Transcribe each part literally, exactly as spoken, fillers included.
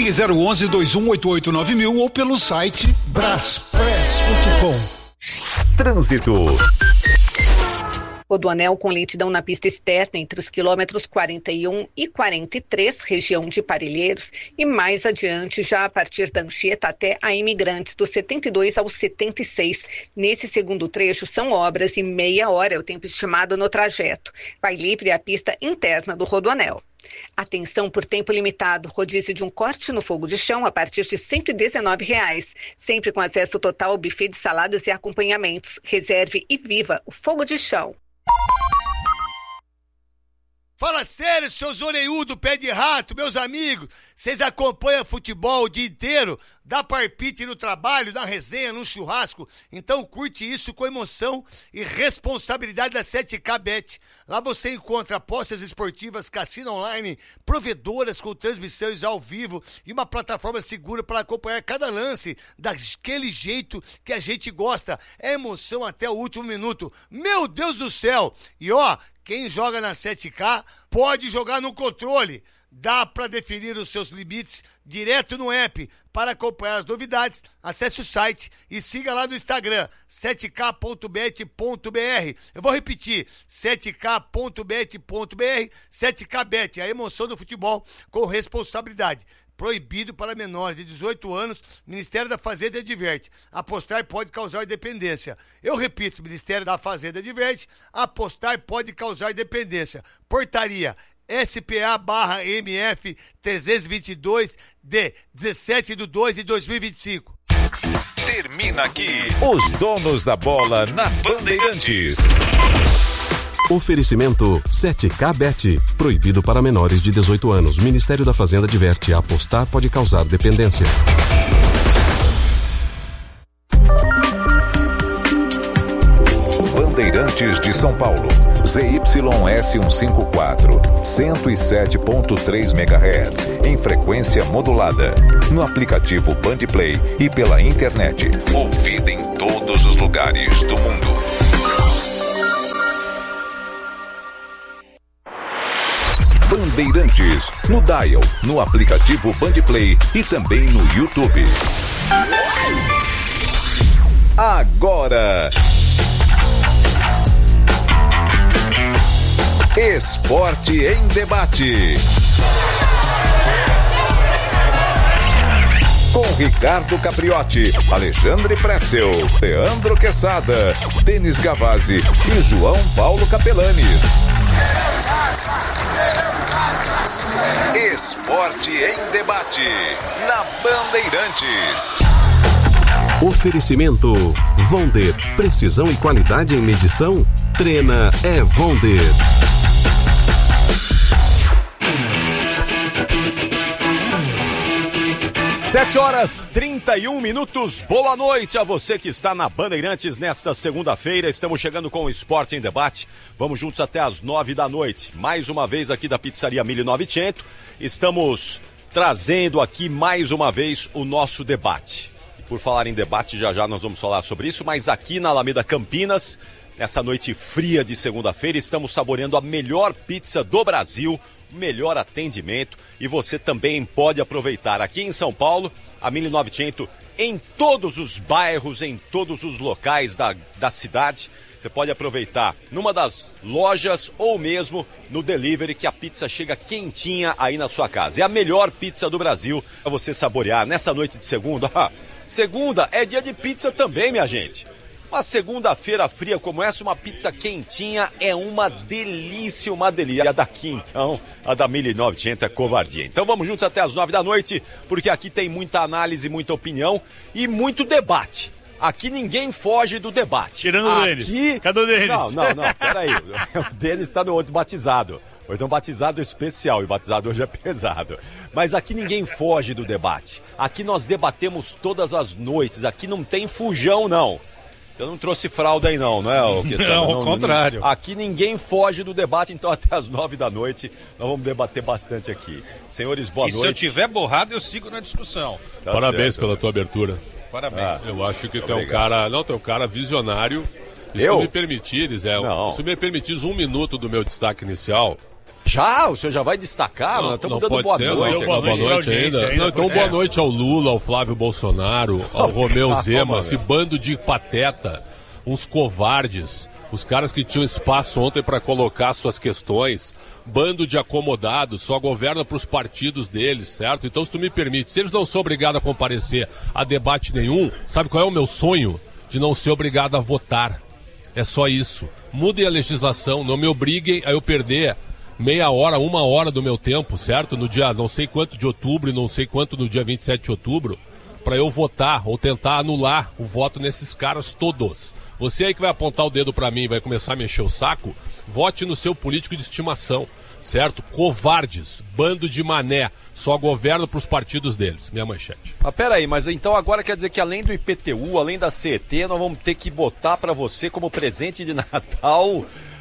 Ligue zero onze, dois um oito oito nove mil ou pelo site braspress ponto com. Trânsito. Rodoanel com lentidão na pista externa entre os quilômetros quarenta e um e quarenta e três, região de Parelheiros, e mais adiante, já a partir da Anchieta até a Imigrantes, do setenta e dois ao setenta e seis. Nesse segundo trecho, são obras e meia hora é o tempo estimado no trajeto. Vai livre a pista interna do Rodoanel. Atenção por tempo limitado, rodízio de um corte no fogo de chão a partir de cento e dezenove reais. Sempre com acesso total ao buffet de saladas e acompanhamentos. Reserve e viva o fogo de chão. Fala sério, seus orelhudos, pé de rato, meus amigos. Vocês acompanham futebol o dia inteiro? Dá parpite no trabalho, na resenha, no churrasco? Então curte isso com emoção e responsabilidade da sete K Bet. Lá você encontra apostas esportivas, cassino online, provedoras com transmissões ao vivo e uma plataforma segura para acompanhar cada lance daquele jeito que a gente gosta. É emoção até o último minuto. Meu Deus do céu! E ó, quem joga na sete K pode jogar no controle. Dá para definir os seus limites direto no app. Para acompanhar as novidades, acesse o site e siga lá no Instagram, sete k ponto bet ponto b r. Eu vou repetir, sete k ponto bet ponto b r, sete K Bet, a emoção do futebol com responsabilidade. Proibido para menores de dezoito anos, Ministério da Fazenda adverte. Apostar pode causar dependência. Eu repito, Ministério da Fazenda adverte. Apostar pode causar dependência. Portaria S P A barra M F trezentos e vinte e dois de dezessete de dois de dois mil e vinte e cinco. Termina aqui os donos da bola na Bandeirantes. Oferecimento sete K Bet. Proibido para menores de dezoito anos. Ministério da Fazenda adverte. Apostar pode causar dependência. Bandeirantes de São Paulo. Z Y S cento e cinquenta e quatro. cento e sete ponto três megahertz. Em frequência modulada. No aplicativo Bandplay e pela internet. Ouvida em todos os lugares do mundo. Bandeirantes, no Dial, no aplicativo Bandplay e também no YouTube. Agora, Esporte em Debate. Com Ricardo Capriotti, Alexandre Pretzel, Leandro Quesada, Denis Gavazzi e João Paulo Capelanes. Esporte em Debate, na Bandeirantes. Oferecimento Vonder. Precisão e qualidade em medição? Treina é Vonder. Sete horas trinta e um minutos. Boa noite a você que está na Bandeirantes nesta segunda-feira. Estamos chegando com o Esporte em Debate. Vamos juntos até as nove da noite. Mais uma vez aqui da Pizzaria mil e novecentos. Estamos trazendo aqui mais uma vez o nosso debate. E por falar em debate, já já nós vamos falar sobre isso. Mas aqui na Alameda Campinas, nessa noite fria de segunda-feira, estamos saboreando a melhor pizza do Brasil. Melhor atendimento e você também pode aproveitar aqui em São Paulo, a mil e novecentos em todos os bairros, em todos os locais da, da cidade. Você pode aproveitar numa das lojas ou mesmo no delivery que a pizza chega quentinha aí na sua casa. É a melhor pizza do Brasil para você saborear nessa noite de segunda. Segunda é dia de pizza também, minha gente. Uma segunda-feira fria como essa, uma pizza quentinha é uma delícia, uma delícia. E a daqui então, a da mil e novecentos é covardia. Então vamos juntos até as nove da noite, porque aqui tem muita análise, muita opinião e muito debate. Aqui ninguém foge do debate. Tirando o Denis. Aqui... Cadê o Denis? Não, não, não, peraí. O Denis está no outro batizado. Hoje é um batizado especial e o batizado hoje é pesado. Mas aqui ninguém foge do debate. Aqui nós debatemos todas as noites. Aqui não tem fujão, não. Você não trouxe fralda aí não, não é? O que não, ao contrário. Aqui ninguém foge do debate, então até as nove da noite nós vamos debater bastante aqui. Senhores, boa e noite. E se eu tiver borrado, eu sigo na discussão. Tá Parabéns certo. Pela tua abertura. Parabéns. Ah, eu acho que tu é um cara, não, tu é um cara visionário. Se eu? tu me permitires, é, se me permitires um minuto do meu destaque inicial, Já? O senhor já vai destacar? Não, estamos não dando boa ser, noite. Não, boa noite, boa noite ainda. ainda. Não, então, boa noite ao Lula, ao Flávio Bolsonaro, ao Romeu Zema, esse bando de pateta, uns covardes, os caras que tinham espaço ontem para colocar suas questões, bando de acomodados, só governa para os partidos deles, certo? Então, se tu me permite, se eles não são obrigados a comparecer a debate nenhum, sabe qual é o meu sonho? De não ser obrigado a votar. É só isso. Mudem a legislação, não me obriguem a eu perder meia hora, uma hora do meu tempo, certo? No dia não sei quanto de outubro e não sei quanto no dia vinte e sete de outubro, para eu votar ou tentar anular o voto nesses caras todos. Você aí que vai apontar o dedo para mim e vai começar a mexer o saco, vote no seu político de estimação, certo? Covardes, bando de mané, só governa para os partidos deles. Minha manchete. Ah, peraí, mas então agora quer dizer que além do I P T U, além da C E T, nós vamos ter que botar para você como presente de Natal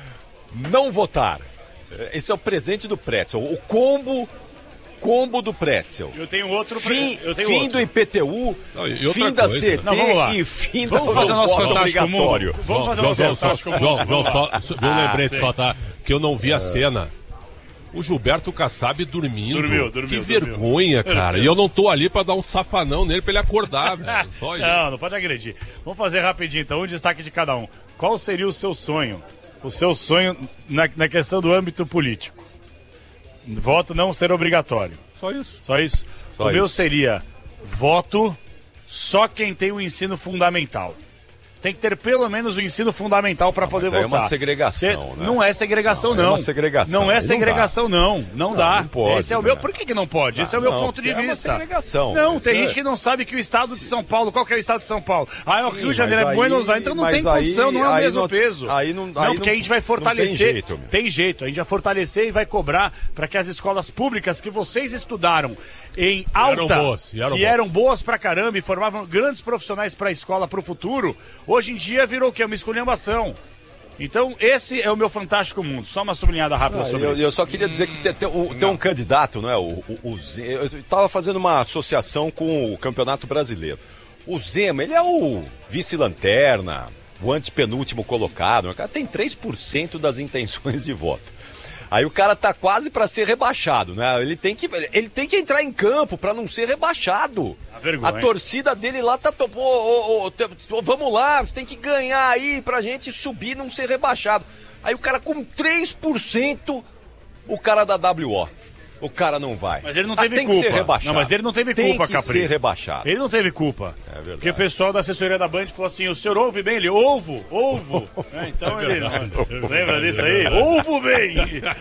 não votar. Esse é o presente do Pretzel, o combo, combo do Pretzel. Eu tenho outro. Fim, eu tenho fim outro. do I P T U, não, e fim da coisa, C E T não, e fim vamos do fazer o nosso voto fantástico obrigatório. Mundo. Vamos fazer o nosso João, fantástico João, mundo. João, João, só, viu um Ah, lembrete sim. só, tá? Que eu não vi a cena. O Gilberto Kassab dormindo. Dormiu, dormiu, que dormiu. vergonha, cara. E eu não tô ali pra dar um safanão nele pra ele acordar, velho. Só isso. Não, não pode agredir. Vamos fazer rapidinho, então, um destaque de cada um. Qual seria o seu sonho? O seu sonho na, na questão do âmbito político? Voto não ser obrigatório. Só isso. Só isso? Só o meu isso. seria voto só quem tem o ensino fundamental. Tem que ter pelo menos o ensino fundamental para poder mas aí votar. é uma segregação, Cê- né? Não é segregação, Não, não. é uma segregação. Não é Aí não segregação, não. Não, Não, dá. não pode, Esse é o né? meu. Por que, que não pode? Esse é o meu não, ponto de porque é uma vista. segregação. Não, Isso tem é- gente que não sabe que o estado de São Paulo, qual que é o estado de São Paulo? Ah, é o Sim, Rio de Janeiro, mas é Buenos aí- Aires, então não mas tem condição, aí- não é o aí mesmo não- peso. aí não- aí não, porque não- a gente vai não tem fortalecer. jeito, meu. Tem jeito, a gente vai fortalecer e vai cobrar para que as escolas públicas que vocês estudaram em alta, eram boas, e eram que boas. eram boas pra caramba e formavam grandes profissionais pra escola, pro futuro, hoje em dia virou o quê? Uma esculhambação. Então, esse é o meu fantástico mundo. Só uma sublinhada rápida Ah, sobre eu, isso. eu só queria dizer que tem, tem, o- tem um candidato, não é? O, o, o Zema, eu estava fazendo uma associação com o Campeonato Brasileiro. O Zema, ele é o vice-lanterna, o antepenúltimo colocado. O cara tem três por cento das intenções de voto. Aí o cara tá quase para ser rebaixado, né? Ele tem que, ele tem que entrar em campo para não ser rebaixado. A vergonha. A torcida dele lá tá... Ô, ô, ô, te- vamos lá, você tem que ganhar aí pra gente subir e não ser rebaixado. Aí o cara com três por cento, o cara da W O. O cara não vai. Mas ele não Ah, teve tem culpa. que ser rebaixado. Não, mas ele não teve tem culpa, que Capri. ser rebaixado. Ele não teve culpa. É verdade. Porque o pessoal da assessoria da Band falou assim: o senhor ouve bem? Ele, ovo, ovo. É, então ele. Não, lembra disso aí? Ovo bem!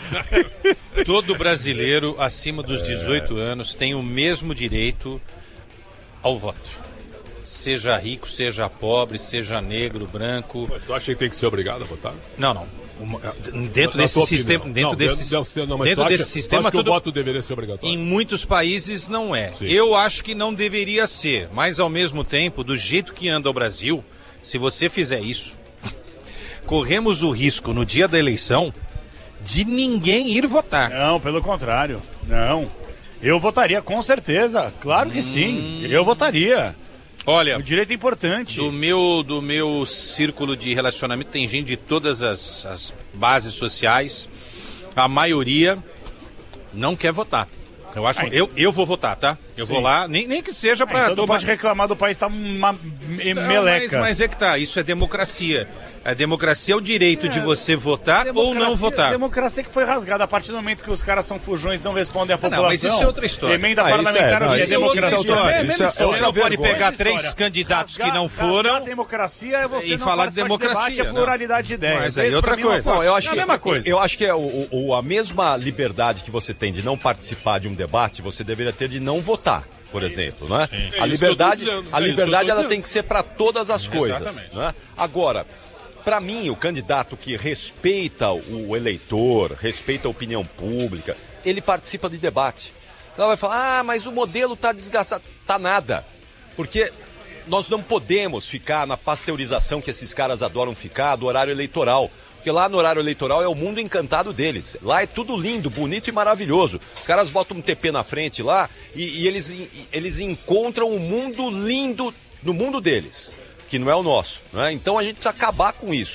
Todo brasileiro acima dos dezoito anos tem o mesmo direito ao voto. Seja rico, seja pobre, seja negro, branco. Mas tu acha que tem que ser obrigado a votar? Não, não. Uma- dentro Na desse tua sistema, opinião. dentro Não, desse, deve ser- não, mas dentro tu acha- desse tu sistema acha que tudo, o voto deveria ser obrigatório? em muitos países não é. Sim. Eu acho que não deveria ser, mas ao mesmo tempo, do jeito que anda o Brasil, se você fizer isso, corremos o risco no dia da eleição de ninguém ir votar. Não, pelo contrário. Não. Eu votaria com certeza. Claro que sim. Eu votaria. Olha, O direito é importante. do meu, do meu círculo de relacionamento tem gente de todas as, as bases sociais. A maioria não quer votar. Eu acho, Ai. eu, eu vou votar, tá? Eu Sim. vou lá, nem, nem que seja Ah, para então não tomar. pode reclamar do país, tá uma me- Não, meleca. mas, mas é que tá, isso é democracia. A democracia é o direito de você votar ou não Democracia- votar. Democracia que foi rasgada. A partir do momento que os caras são fujões e não respondem à Ah, não, população. mas isso é outra história. Emenda Ah, isso parlamentar é- o não, que é isso é outra democracia. história. É, Isso mesma é história. Você não pode vergonha. pegar Mesma três história. candidatos que Rasgar- não rasgar foram a democracia é você e não falar de participar democracia, debate, é não. pluralidade de ideias. Mas aí Esse, outra pra mim, é uma coisa. coisa. Não, eu acho É que, a mesma coisa. Eu acho que é o, o- a mesma liberdade que você tem de não participar de um debate, você deveria ter de não votar, por exemplo, não é? É isso A que liberdade, eu tô dizendo, a é isso que eu liberdade tô ela dizendo. tem que ser para todas as coisas, Exatamente. não é? Agora, para mim, o candidato que respeita o eleitor, respeita a opinião pública, ele participa de debate. Ela vai falar: "Ah, mas o modelo tá desgastado". Tá nada. Porque nós não podemos ficar na pasteurização que esses caras adoram ficar do horário eleitoral. Porque lá no horário eleitoral é o mundo encantado deles. Lá é tudo lindo, bonito e maravilhoso. Os caras botam um T P na frente lá e, e eles, e, eles encontram um mundo lindo no mundo deles, que não é o nosso, né? Então a gente precisa acabar com isso.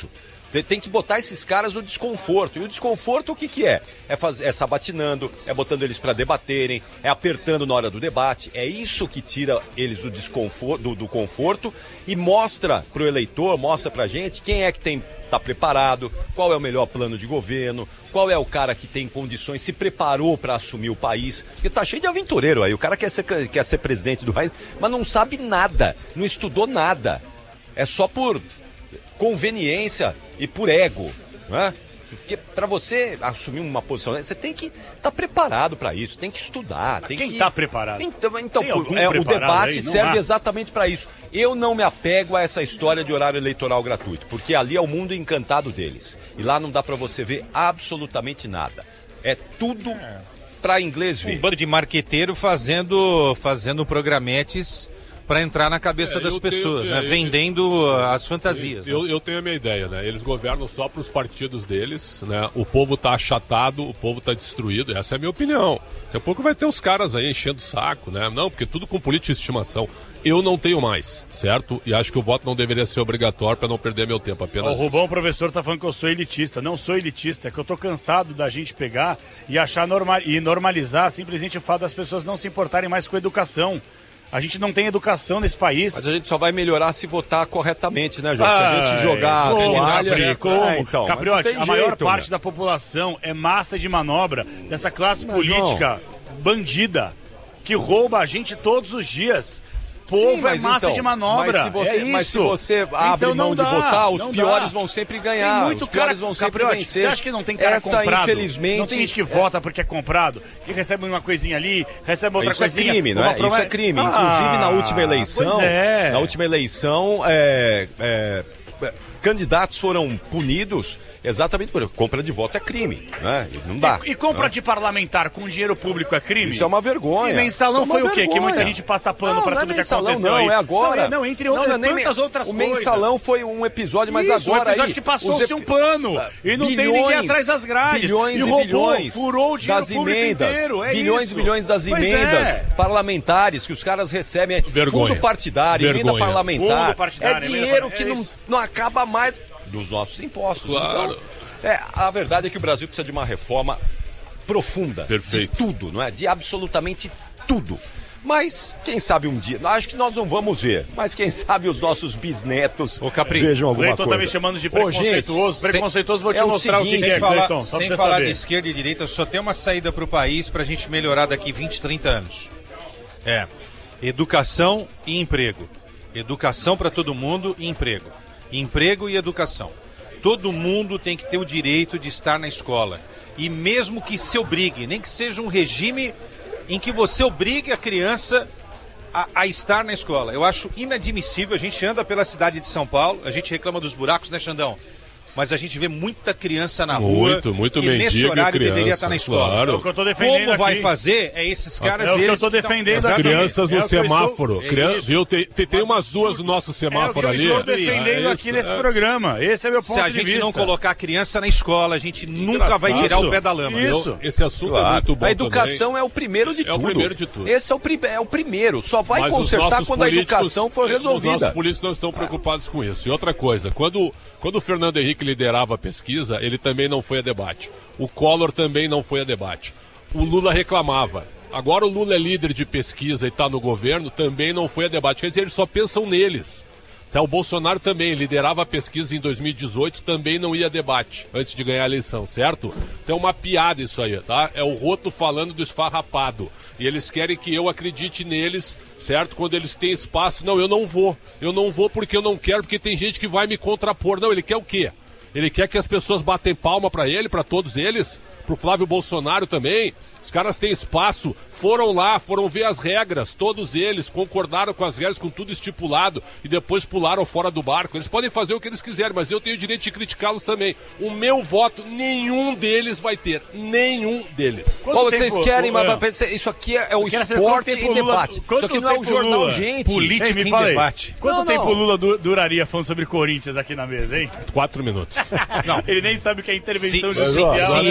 Tem que botar esses caras no desconforto. E o desconforto o que que é? É, faz, é sabatinando, é botando eles para debaterem, é apertando na hora do debate. É isso que tira eles do desconforto, do, do conforto e mostra pro eleitor, mostra pra gente quem é que tem tá preparado, qual é o melhor plano de governo, qual é o cara que tem condições, se preparou para assumir o país. Porque tá cheio de aventureiro aí. O cara quer ser, quer ser presidente do país, mas não sabe nada, não estudou nada. É só por conveniência e por ego, né? Porque para você assumir uma posição, você tem que estar tá preparado para isso, tem que estudar. Tem quem que... está preparado? Então, então é, o debate serve há. exatamente para isso. Eu não me apego a essa história de horário eleitoral gratuito, porque ali é o mundo encantado deles. E lá não dá para você ver absolutamente nada. É tudo para inglês ver. Um bando de marqueteiro fazendo, fazendo programetes para entrar na cabeça é, das pessoas, tenho, né? Eu, Vendendo eu, as fantasias. Eu, né? eu tenho a minha ideia, né? Eles governam só para os partidos deles, né? O povo tá achatado, o povo tá destruído. Essa é a minha opinião. Daqui a pouco vai ter os caras aí enchendo o saco, né? Não, porque tudo com política de estimação. Eu não tenho mais, certo? E acho que o voto não deveria ser obrigatório para não perder meu tempo, apenas. O Rubão, o professor, tá falando que eu sou elitista. Não sou elitista, é que eu tô cansado da gente pegar e achar normal e normalizar simplesmente o fato das pessoas não se importarem mais com a educação. A gente não tem educação nesse país. Mas a gente só vai melhorar se votar corretamente, né, Jorge? Ah, se a gente jogar como, toalha... Como? Ah, então, Capriotti, a jeito, maior parte né? da população é massa de manobra dessa classe mas política não. bandida que rouba a gente todos os dias. Povo Sim, é massa então, de manobra, mas se você, é isso. Mas se você abre então mão dá, de votar, os piores dá. vão sempre ganhar. Tem muito os cara, piores vão sempre Capriotti, vencer. Você acha que não tem cara Essa, comprado? Infelizmente, não tem gente que é... vota porque é comprado, que recebe uma coisinha ali, recebe outra isso coisinha. Isso é crime, não é? Isso é crime. Ah, Inclusive, na última eleição, é. na última eleição, é, é, candidatos foram punidos exatamente por compra de voto é crime, né? Não dá. E, e compra né? de parlamentar com dinheiro público é crime? Isso é uma vergonha. E mensalão foi vergonha. o quê? Que muita gente passa pano não, pra não tudo é que mensalão, aconteceu não, aí. é agora. Não, não entre outras, não, não, tantas nem, outras o coisas. O mensalão foi um episódio, mas Isso, agora um episódio aí, que passou-se ep... um pano e não bilhões, tem ninguém atrás das grades. Bilhões e e roubou, bilhões furou o dinheiro das emendas, inteiro. É bilhões isso. e bilhões das pois emendas é. parlamentares que os caras recebem. Vergonha. Fundo partidário, Vergonha. emenda parlamentar. Fundo partidário, é dinheiro emenda, que é não, não acaba mais dos nossos impostos. Claro. Então, é, a verdade é que o Brasil precisa de uma reforma profunda. Perfeito. De tudo, não é? De absolutamente tudo. Mas, quem sabe um dia, acho que nós não vamos ver, mas quem sabe os nossos bisnetos Ô, Capri, vejam alguma Cleiton coisa. tá me chamando de preconceituoso. Ô, gente, preconceituoso, vou te é mostrar o, o seguinte, que é, sem falar, Cleiton. Só sem pra falar saber. de esquerda e direita, só tem uma saída para o país para a gente melhorar daqui vinte, trinta anos. É, educação e emprego. Educação para todo mundo e emprego. Emprego e educação. Todo mundo tem que ter o direito de estar na escola. E mesmo que se obrigue, nem que seja um regime em que você obrigue a criança a, a estar na escola. Eu acho inadmissível. A gente anda pela cidade de São Paulo, a gente reclama dos buracos, né, Xandão? Mas a gente vê muita criança na rua muito, muito que nesse horário criança, deveria estar na escola. Claro. É o que eu tô defendendo Como vai aqui. fazer é esses caras... É o que eles eu tô defendendo As aqui. crianças no é semáforo. Estou... Crian... É Viu? Tem, tem, tem umas duas no nosso semáforo é o que eu ali. estou defendendo é aqui isso, nesse é. programa. Esse é meu ponto Se a de gente vista. não colocar a criança na escola, a gente nunca Engraçado. vai tirar Isso. o pé da lama. Isso. Eu, esse assunto Claro. é muito bom A educação também. é o primeiro de É tudo. o primeiro de tudo. Esse é o, pri... é o primeiro. Só vai Mas os consertar nossos quando a políticos- educação for Os resolvida. nossos políticos não estão preocupados com isso. E outra coisa, quando, quando o Fernando Henrique liderava a pesquisa, ele também não foi a debate. O Collor também não foi a debate. O Lula reclamava. Agora o Lula é líder de pesquisa e está no governo, também não foi a debate. Quer dizer, eles só pensam neles. Se é o Bolsonaro também liderava a pesquisa em dois mil e dezoito, também não ia a debate antes de ganhar a eleição, certo? Então é uma piada isso aí, tá? É o Roto falando do esfarrapado. E eles querem que eu acredite neles, certo? Quando eles têm espaço. Não, eu não vou. Eu não vou porque eu não quero, porque tem gente que vai me contrapor. Não, ele quer o quê? Ele quer que as pessoas batem palma para ele, para todos eles, pro Flávio Bolsonaro também. Os caras têm espaço, foram lá, foram ver as regras, todos eles concordaram com as regras, com tudo estipulado, e depois pularam fora do barco. Eles podem fazer o que eles quiserem, mas eu tenho o direito de criticá-los também. O meu voto, nenhum deles vai ter. Nenhum deles. Qual vocês tempo, querem, Lula? mas isso aqui é o quero saber quanto esporte tempo e Lula- debate. quanto Isso aqui não é o tempo jornal, Lula- gente. Política Ei, me em fala aí, debate. Quanto Não, tempo não. o Lula du- duraria falando sobre Corinthians aqui na mesa, hein? Quatro minutos. Ele nem sabe o que é intervenção Se, judicial. se, se ele, Exatamente se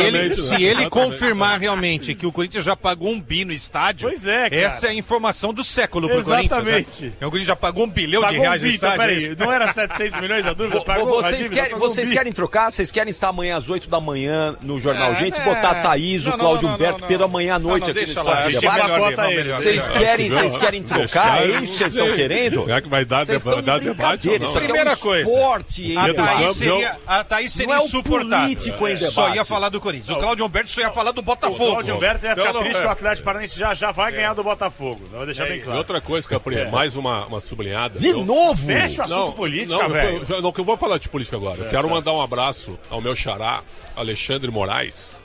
se ele confirmar realmente que o Corinthians já pagou um bi no estádio, pois é, cara. Essa é a informação do século pro Exatamente. Corinthians. Né? O Corinthians já pagou um bilhão pagou de reais um no bi, estádio. então, peraí, não era setecentos milhões a dúvida? Pagou, vocês a dívida, querem, pagou vocês um bi. querem trocar? Vocês querem estar amanhã às oito da manhã no Jornal É, Gente? é. Botar a Thaís, Não, o não, Cláudio não, não, Humberto, não, Pedro não. amanhã à Não, noite não, aqui deixa no lá, Esporte a gente Debate. bacota eles. Vocês querem, vocês querem trocar? É isso que vocês estão querendo? Será que vai dar, Vocês deba- estão dar de debate ou brincadeira, não? isso aqui Primeira é um coisa, esporte, hein, A Pedro debate. Thaís Campos, seria, a Thaís seria Não é o insuportável. político em É, Só debate. ia falar do Corinthians. O Cláudio Humberto só ia falar do O Botafogo. Cláudio Humberto ia ficar Não, não, triste é. que o Atlético Paranaense já, já vai ganhar do Botafogo. Vou deixar bem E claro. outra coisa, Capri, mais uma, uma sublinhada. De Eu- novo? Fecha o assunto Não, política, não, velho. eu, já- não, que eu vou falar de política agora. Eu quero mandar um abraço ao meu xará, Alexandre Moraes.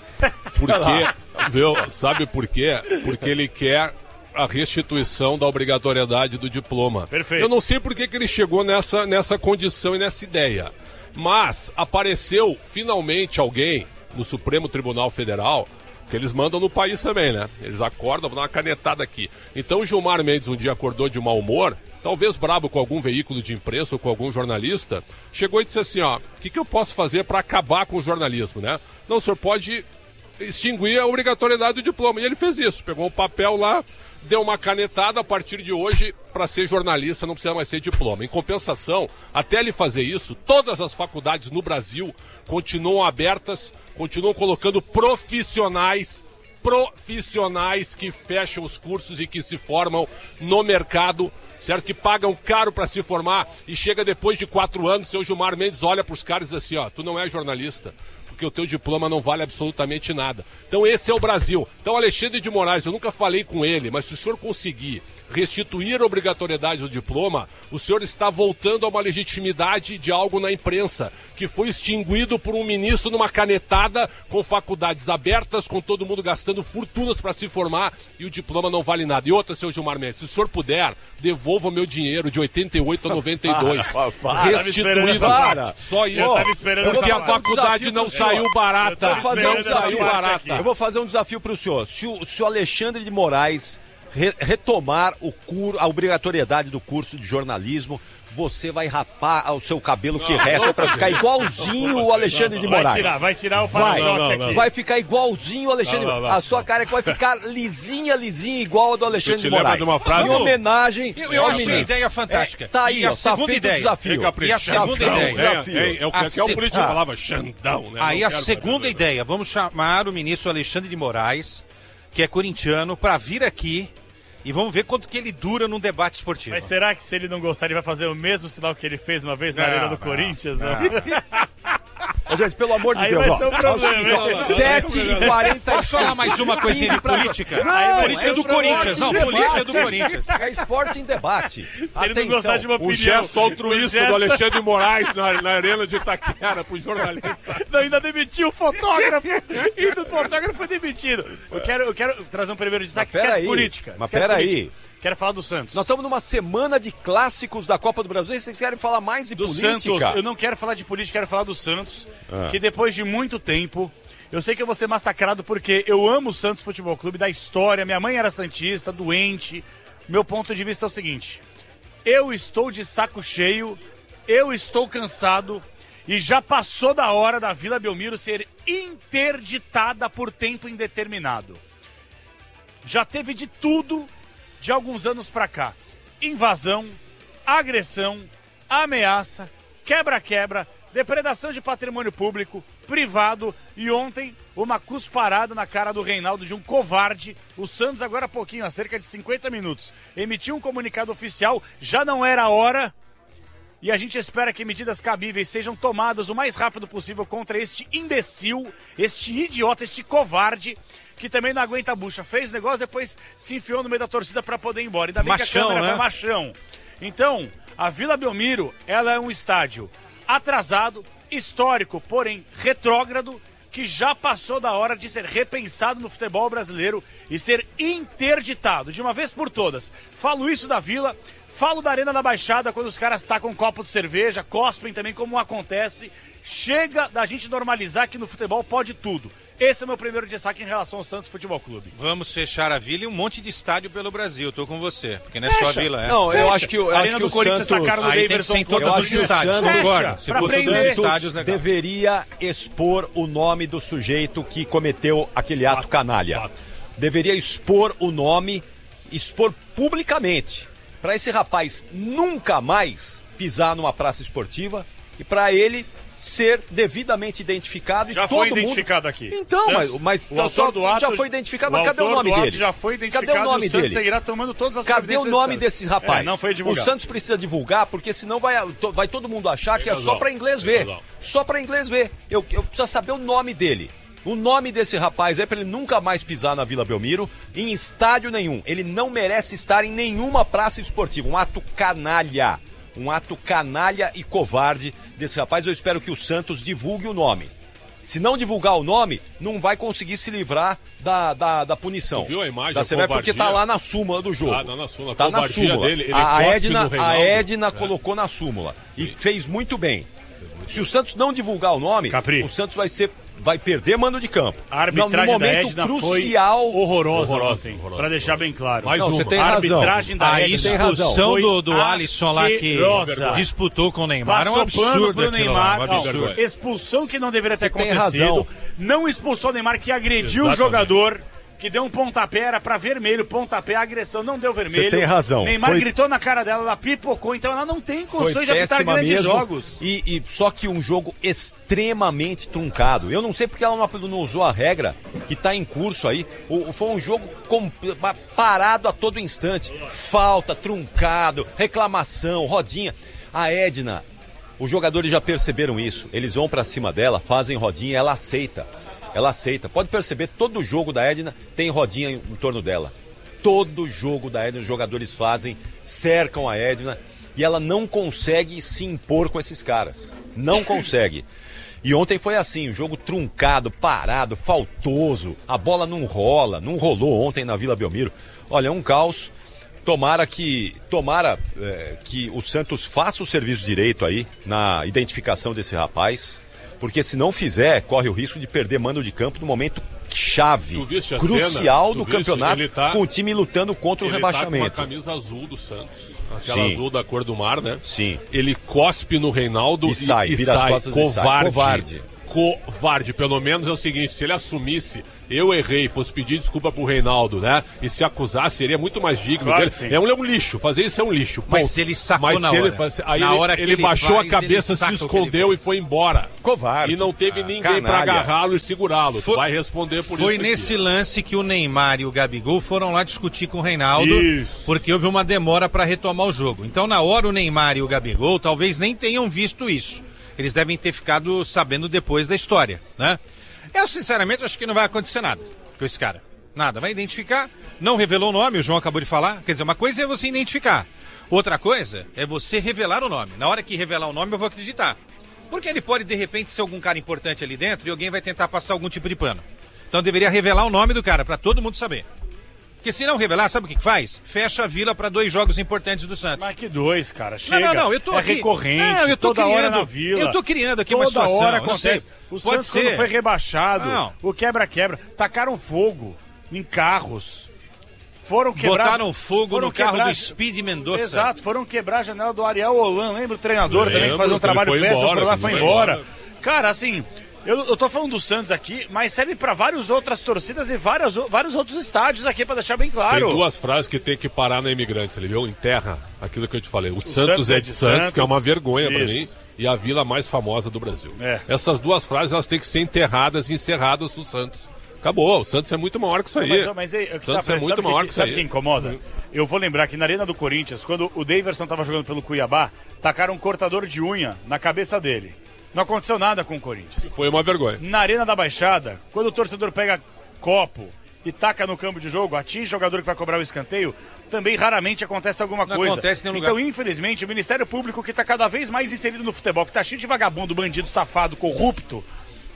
Porque, viu, sabe por quê? Porque ele quer a restituição da obrigatoriedade do diploma. Perfeito. Eu não sei por que, que ele chegou nessa, nessa condição e nessa ideia. Mas apareceu finalmente alguém no Supremo Tribunal Federal, que eles mandam no país também, né? Eles acordam, vão dar uma canetada aqui. Então o Gilmar Mendes um dia acordou de mau humor, talvez brabo com algum veículo de imprensa ou com algum jornalista, chegou e disse assim, ó, o que, que eu posso fazer para acabar com o jornalismo, né? Não, o senhor pode extinguir a obrigatoriedade do diploma. E ele fez isso, pegou o papel lá, deu uma canetada, a partir de hoje, para ser jornalista não precisa mais ser diploma. Em compensação, até ele fazer isso, todas as faculdades no Brasil continuam abertas, continuam colocando profissionais, profissionais que fecham os cursos e que se formam no mercado, certo? Que pagam caro para se formar e chega depois de quatro anos, seu Gilmar Mendes olha para os caras e diz assim, ó, tu não é jornalista, porque o teu diploma não vale absolutamente nada. Então esse é o Brasil. Então Alexandre de Moraes, eu nunca falei com ele, mas se o senhor conseguir restituir a obrigatoriedade do diploma, o senhor está voltando a uma legitimidade de algo na imprensa, que foi extinguido por um ministro numa canetada, com faculdades abertas, com todo mundo gastando fortunas para se formar, e o diploma não vale nada. E outra, seu Gilmar Mendes, se o senhor puder, devolva o meu dinheiro de oitenta e oito a noventa e dois. Para, para. Restituído. Para. Só isso. Eu tava esperando Porque essa a parte. faculdade não saiu barata. Eu tava fazer Não um esperando essa saiu parte barata. aqui. Eu vou fazer um desafio para o senhor. Se o, se o Alexandre de Moraes re- retomar o cur, a obrigatoriedade do curso de jornalismo, você vai rapar o seu cabelo que resta para ficar igualzinho o Alexandre de Vai Moraes. tirar, vai tirar o Vai, para-choque não, não, aqui. vai ficar igualzinho o Alexandre. Não, não, não. A sua careca vai ficar lisinha, lisinha, igual a do Alexandre te de lembra Moraes. de uma frase? Em homenagem Eu, eu ao achei a menino. ideia fantástica. É, tá aí, e a ó, tá segunda feito o ideia. desafio. Fica E a segunda Xandão, ideia. desafio. É, é, é o que A até o se- político ah. falava, Xandão, né? Aí Não a quero segunda saber. ideia, vamos chamar o ministro Alexandre de Moraes, que é corintiano, para vir aqui e vamos ver quanto que ele dura num debate esportivo. Mas será que se ele não gostar, ele vai fazer o mesmo sinal que ele fez uma vez na Não, Arena do não, Corinthians? Não. Ô, gente, pelo amor de Aí Deus. vai ó. ser um problema, É o hein? seguinte, ó, sete e quarenta e Posso falar mais uma coisinha de política? Não, política é do esporte Corinthians. Não, em política do debate. Corinthians. É esporte em debate. Se ele não gostar de uma Um opinião... gesto altruísta um gesto- do Alexandre de Moraes na, na arena de Itaquera pro jornalista. Não, ainda demitiu o fotógrafo. E o fotógrafo foi demitido. Eu quero, eu quero trazer um primeiro destaque. Mas pera Esquece aí, política. mas esquece pera aí. política. Quero falar do Santos. Nós estamos numa semana de clássicos da Copa do Brasil e vocês querem falar mais de do política? Santos. Eu não quero falar de política, quero falar do Santos. Ah. Que depois de muito tempo, eu sei que eu vou ser massacrado porque eu amo o Santos Futebol Clube, da história. Minha mãe era santista, doente. Meu ponto de vista é o seguinte: eu estou de saco cheio, eu estou cansado e já passou da hora da Vila Belmiro ser interditada por tempo indeterminado. Já teve de tudo de alguns anos pra cá: invasão, agressão, ameaça, quebra-quebra, depredação de patrimônio público, privado e ontem uma cusparada na cara do Reinaldo de um covarde. O Santos agora há pouquinho, há cerca de cinquenta minutos, emitiu um comunicado oficial, já não era a hora, e a gente espera que medidas cabíveis sejam tomadas o mais rápido possível contra este imbecil, este idiota, este covarde, que também não aguenta a bucha. Fez negócio, depois se enfiou no meio da torcida para poder ir embora. Ainda bem Machão, que a câmera né? foi machão. Então, a Vila Belmiro, ela é um estádio atrasado, histórico, porém retrógrado, que já passou da hora de ser repensado no futebol brasileiro e ser interditado de uma vez por todas. Falo isso da Vila, falo da Arena da Baixada, quando os caras tacam um copo de cerveja, cospem também, como acontece. Chega da gente normalizar que no futebol pode tudo. Esse é o meu primeiro destaque em relação ao Santos Futebol Clube. Vamos fechar a Vila e um monte de estádio pelo Brasil. Tô com você, porque não é só a Vila, é. Não, Fecha. eu acho que, eu a acho Arena que do o Corinthians Santos... tacaram no Aí tem que Daverson ser em todos todos os estádios, Fecha, concordo. Se pra fosse prender. todos os estádios, legal. Deveria expor o nome do sujeito que cometeu aquele ato canalha. Fato. Deveria expor o nome, expor publicamente, para esse rapaz nunca mais pisar numa praça esportiva e para ele ser devidamente identificado. Já e foi todo identificado mundo... aqui. Então, Santos, mas, mas o autor só, do ato, já foi identificado, o mas cadê o autor nome do ato dele? já foi identificado. Cadê o nome o Santos dele? seguirá tomando todas as Cadê o nome desse rapaz? É, não foi divulgado. O Santos precisa divulgar, porque senão vai, vai todo mundo achar Tem que é razão, só para inglês tem ver. razão. Só para inglês ver. Eu, eu preciso saber o nome dele. O nome desse rapaz é para ele nunca mais pisar na Vila Belmiro, em estádio nenhum. Ele não merece estar em nenhuma praça esportiva. Um ato canalha. Um ato canalha e covarde desse rapaz. Eu espero que o Santos divulgue o nome. Se não divulgar o nome, não vai conseguir se livrar da, da, da punição. Tu viu a imagem da da C B F, porque tá lá na súmula do jogo. Tá, tá na súmula. A Tá na covardia súmula. dele, ele a, cospe Edna, no a Reinaldo. Edna É. colocou na súmula. E fez muito bem. Se o Santos não divulgar o nome, Capri. o Santos vai ser... vai perder mando de campo. A arbitragem no momento da Edna crucial, foi horrorosa, horrorosa, ontem, horrorosa. pra deixar bem claro. Mais Não, uma. você tem a razão. arbitragem da A Edna expulsão foi do, do Alisson lá que asquerosa. disputou com o Neymar é um Passou pano absurdo pro aquilo Neymar. lá, um Não, absurdo. expulsão que não deveria ter Você tem acontecido. razão. Não expulsou o Neymar, que agrediu Exatamente. o jogador, que deu um pontapé, era pra vermelho, pontapé, agressão, não deu vermelho. Você tem razão. Neymar Foi- gritou na cara dela, ela pipocou, então ela não tem foi condições de arbitrar péssima grandes mesmo. jogos. E, e só que um jogo extremamente truncado. Eu não sei porque ela não, não usou a regra que está em curso aí. O, foi um jogo com, parado a todo instante. Falta, truncado, reclamação, rodinha. A Edna, os jogadores já perceberam isso. Eles vão para cima dela, fazem rodinha, ela aceita. Ela aceita. Pode perceber, todo jogo da Edna tem rodinha em, em torno dela. Todo jogo da Edna os jogadores fazem, cercam a Edna e ela não consegue se impor com esses caras. Não consegue. E ontem foi assim, um jogo truncado, parado, faltoso. A bola não rola, não rolou ontem na Vila Belmiro. Olha, é um caos. Tomara que, tomara é, que o Santos faça o serviço direito aí na identificação desse rapaz. Porque se não fizer, corre o risco de perder mando de campo no momento chave, Tu viste a crucial cena? do Tu viste? campeonato, Ele tá- com o time lutando contra o Ele tá com rebaixamento. uma camisa azul do Santos. Aquela Sim. azul da cor do mar, né? Sim. Ele cospe no Reinaldo E sai, e, vira as sai. costas e sai. Covarde. Covarde. Covarde. Pelo menos é o seguinte, se ele assumisse, eu errei, fosse pedir desculpa pro Reinaldo, né? E se acusasse, seria muito mais digno Claro dele. que sim. É um, é um lixo, fazer isso é um lixo. Mas ponto. se ele sacou Mas na se ele hora. faz- aí Na ele, hora que ele ele baixou faz, a cabeça, ele se saca o que ele escondeu e fez. foi embora. Covarde. E não teve ninguém pra canalha. agarrá-lo e segurá-lo. Tu Foi- vai responder por Foi isso nesse aqui. lance que o Neymar e o Gabigol foram lá discutir com o Reinaldo, Isso. porque houve uma demora para retomar o jogo. Então, na hora, o Neymar e o Gabigol talvez nem tenham visto isso. Eles devem ter ficado sabendo depois da história, né? Eu, sinceramente, acho que não vai acontecer nada com esse cara. Nada. Vai identificar, não revelou o nome, o João acabou de falar. Quer dizer, uma coisa é você identificar. Outra coisa é você revelar o nome. Na hora que revelar o nome, eu vou acreditar. Porque ele pode, de repente, ser algum cara importante ali dentro e alguém vai tentar passar algum tipo de pano. Então deveria revelar o nome do cara, para todo mundo saber. Porque se não revelar, sabe o que que faz? Fecha a Vila para dois jogos importantes do Santos. Mas que dois, cara, chega. Não, não, não, eu tô é aqui. recorrente, Não, eu tô toda criando, hora na Vila. Eu tô criando aqui Toda uma situação. hora eu não sei. acontece. O Pode Santos, ser. quando foi rebaixado, Não. o quebra-quebra, tacaram fogo em carros. Foram quebrar... Botaram fogo foram no carro quebrar- do Speed Mendonça. Exato, foram quebrar a janela do Ariel Holan, lembra o treinador Lembro, também, que fazia um que ele trabalho foi péssimo, embora, por lá que foi foi embora. embora. Cara, assim, eu, eu tô falando do Santos aqui, mas serve pra várias outras torcidas e várias, o- vários outros estádios aqui, pra deixar bem claro. Tem duas frases que tem que parar na Imigrantes, ele viu? Em terra, aquilo que eu te falei. O, Santos, Santos é de Santos, que é uma vergonha pra Isso. mim, e a vila mais famosa do Brasil. É. Essas duas frases, elas têm que ser enterradas e encerradas no Santos. Acabou, o Santos é muito maior que isso aí. Mas, mas aí, o que você Santos tá falando, é muito sabe maior que, que isso sabe aí. que incomoda? Eu vou lembrar que na Arena do Corinthians, quando o Daverson tava jogando pelo Cuiabá, tacaram um cortador de unha na cabeça dele. Não aconteceu nada com o Corinthians. Foi uma vergonha. Na Arena da Baixada, quando o torcedor pega copo e taca no campo de jogo, atinge o jogador que vai cobrar o escanteio, também raramente acontece alguma Não coisa. acontece em nenhum então, lugar. infelizmente, o Ministério Público, que está cada vez mais inserido no futebol, que está cheio de vagabundo, bandido, safado, corrupto,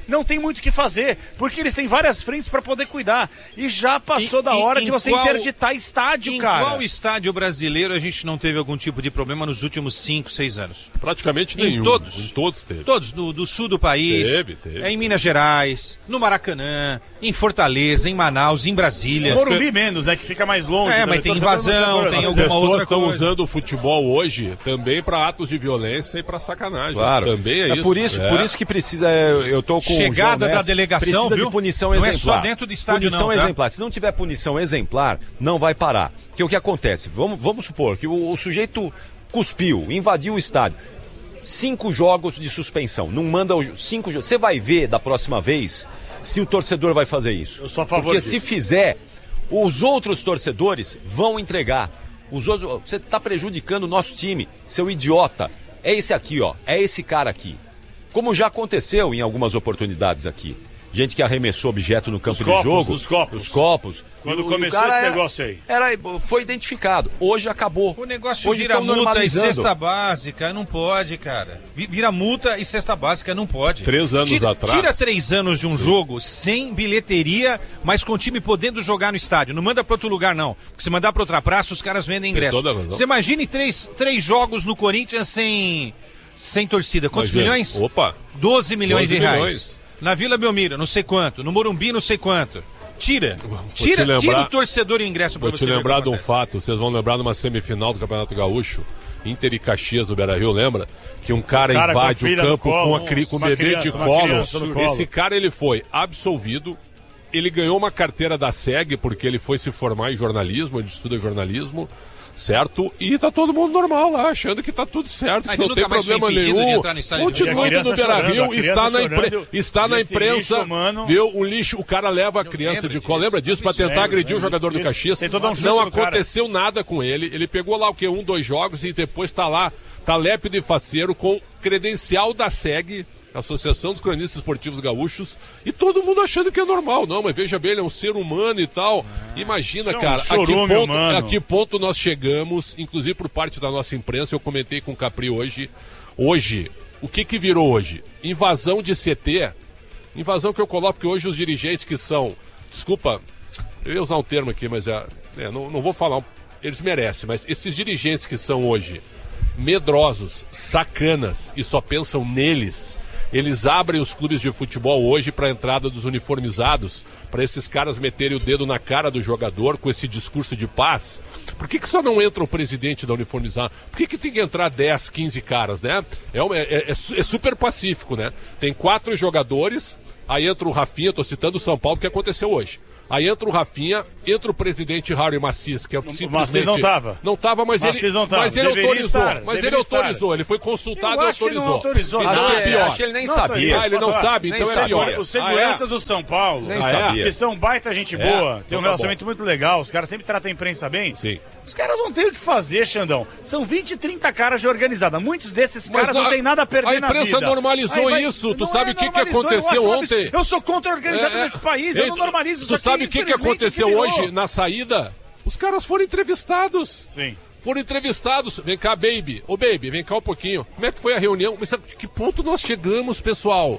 não tem muito o que fazer, porque eles têm várias frentes para poder cuidar. E já passou e, da hora de você qual, interditar estádio, em cara. Em qual estádio brasileiro a gente não teve algum tipo de problema nos últimos cinco, seis anos? Praticamente em nenhum. Todos. Em todos teve. Todos, do, do sul do país. Teve, teve. É, em Minas Gerais, no Maracanã, em Fortaleza, em Manaus, em Brasília. Morumbi menos, né? Que fica mais longe. É, mas tem invasão, tem alguma outra coisa. As pessoas estão usando o futebol hoje também para atos de violência e para sacanagem. Claro. Também é, é isso. Por isso, é. por isso que precisa, eu tô com chegada o da delegação, precisa viu? de punição não exemplar. É só dentro do estádio punição não, tá? exemplar. Se não tiver punição exemplar, não vai parar. Porque o que acontece? Vamos, vamos supor que o, o sujeito cuspiu, invadiu o estádio. Cinco jogos de suspensão. Não manda o, cinco jogos. Você vai ver da próxima vez se o torcedor vai fazer isso. Eu sou a favor Porque disso. se fizer, os outros torcedores vão entregar. Os outros, você está prejudicando o nosso time, seu idiota. É esse aqui, ó. É esse cara aqui. Como já aconteceu em algumas oportunidades aqui. Gente que arremessou objeto no campo os de copos, jogo. Os copos. Os copos. Quando e, começou esse era, negócio aí. Era, foi identificado. Hoje acabou. O negócio Hoje vira multa e cesta básica. Não pode, cara. Vira multa e cesta básica. Não pode. Três anos tira, atrás. Tira três anos de um Sim. jogo sem bilheteria, mas com o time podendo jogar no estádio. Não manda pra outro lugar, não. Porque se mandar pra outra praça, os caras vendem ingresso. Você imagine três, três jogos no Corinthians sem, sem torcida. Quantos Imagina. milhões? Opa. doze milhões de reais. Milhões. Na Vila Belmiro, não sei quanto. No Morumbi, não sei quanto. Tira. Tira, lembrar, tira o torcedor e ingresso pra você. Vou te lembrar de um fato. Vocês vão lembrar de uma semifinal do Campeonato Gaúcho. Inter e Caxias do Beira-Rio, lembra? Que um cara, cara invade o campo colo, com, a, com o bebê criança, de colo. colo. Esse cara, ele foi absolvido. Ele ganhou uma carteira da S E G porque ele foi se formar em jornalismo. Ele estuda jornalismo. Certo? E tá todo mundo normal lá, achando que tá tudo certo, que não tem problema nenhum. Continuando no Beira-Rio, está na, impre... está na imprensa, lixo, viu? O lixo, o cara leva a criança de colo, lembra disso? Pra tentar agredir o jogador do Caxias. Não aconteceu nada com ele. Ele pegou lá o quê? Um, dois jogos e depois tá lá, tá lépido e faceiro, com credencial da S E G, Associação dos Cronistas Esportivos Gaúchos, e todo mundo achando que é normal. Não, mas veja bem, ele é um ser humano e tal. Ah, Imagina, cara, é um a, que ponto, a que ponto nós chegamos, inclusive por parte da nossa imprensa. Eu comentei com o Capri hoje. Hoje, o que que virou hoje? Invasão de C T. Invasão que eu coloco, que hoje os dirigentes que são... Desculpa, eu ia usar um termo aqui, mas é, é, não, não vou falar. Eles merecem, mas esses dirigentes que são hoje medrosos, sacanas e só pensam neles... Eles abrem os clubes de futebol hoje para a entrada dos uniformizados, para esses caras meterem o dedo na cara do jogador com esse discurso de paz. Por que que só não entra o presidente da uniformizada? Por que que tem que entrar dez, quinze caras, né? É, é, é, é super pacífico, né? Tem quatro jogadores, aí entra o Rafinha, tô citando o São Paulo, que aconteceu hoje. Aí entra o Rafinha, entra o presidente Harry Macias, que é simplesmente... O Macias não estava. Não estava, mas Macias ele, não tava. mas ele Deveria autorizou. estar. Mas Deveria ele autorizou, estar. ele foi consultado Eu e acho que ele não autorizou. autorizou. Acho, Então que, é pior. acho que ele nem não, sabia. Ah, ele não sabe, então é pior. Os seguranças ah, é? do São Paulo, nem ah, sabia. que são baita gente boa, É, tem um então tá relacionamento muito legal, os caras sempre tratam a imprensa bem. Sim. Os caras não têm o que fazer, Xandão. São vinte, trinta caras de organizada. Muitos desses caras Mas não têm nada a perder na vida. A imprensa normalizou vai, isso. Tu não sabe o é que, que normalizou, aconteceu eu ontem? Eu sou contra a organizada É, é. desse país, Ei, eu não normalizo isso Tu aqui, sabe o que, que aconteceu que virou. hoje na saída? Os caras foram entrevistados. Sim. Foram entrevistados. Vem cá, Baby. Ô, Baby, vem cá um pouquinho. Como é que foi a reunião? Mas sabe que ponto nós chegamos, pessoal?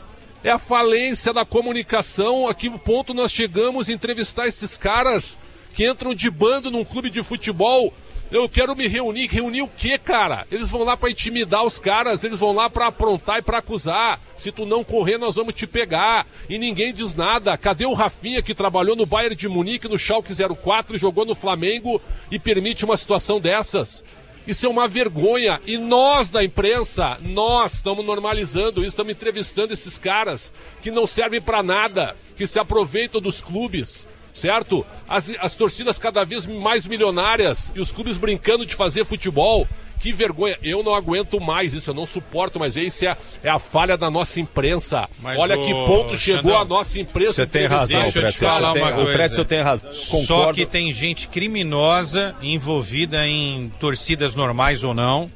É a falência da comunicação. A que ponto nós chegamos a entrevistar esses caras que entram de bando num clube de futebol? Eu quero me reunir. Reunir o quê, cara? Eles vão lá pra intimidar os caras, eles vão lá pra aprontar e pra acusar. Se tu não correr, nós vamos te pegar. E ninguém diz nada. Cadê o Rafinha, que trabalhou no Bayern de Munique, no Schalke zero quatro, jogou no Flamengo e permite uma situação dessas? Isso é uma vergonha. E nós da imprensa, nós estamos normalizando isso, estamos entrevistando esses caras que não servem pra nada, que se aproveitam dos clubes. Certo? As, as torcidas cada vez mais milionárias e os clubes brincando de fazer futebol. Que vergonha. Eu não aguento mais isso, eu não suporto, mas isso é, é a falha da nossa imprensa. Mas Olha que ponto chegou Xandão, a nossa imprensa. Você tem razão, Deixa eu te falar uma coisa. O Pretzel tem razão. Concordo. Só que tem gente criminosa envolvida em torcidas normais ou não.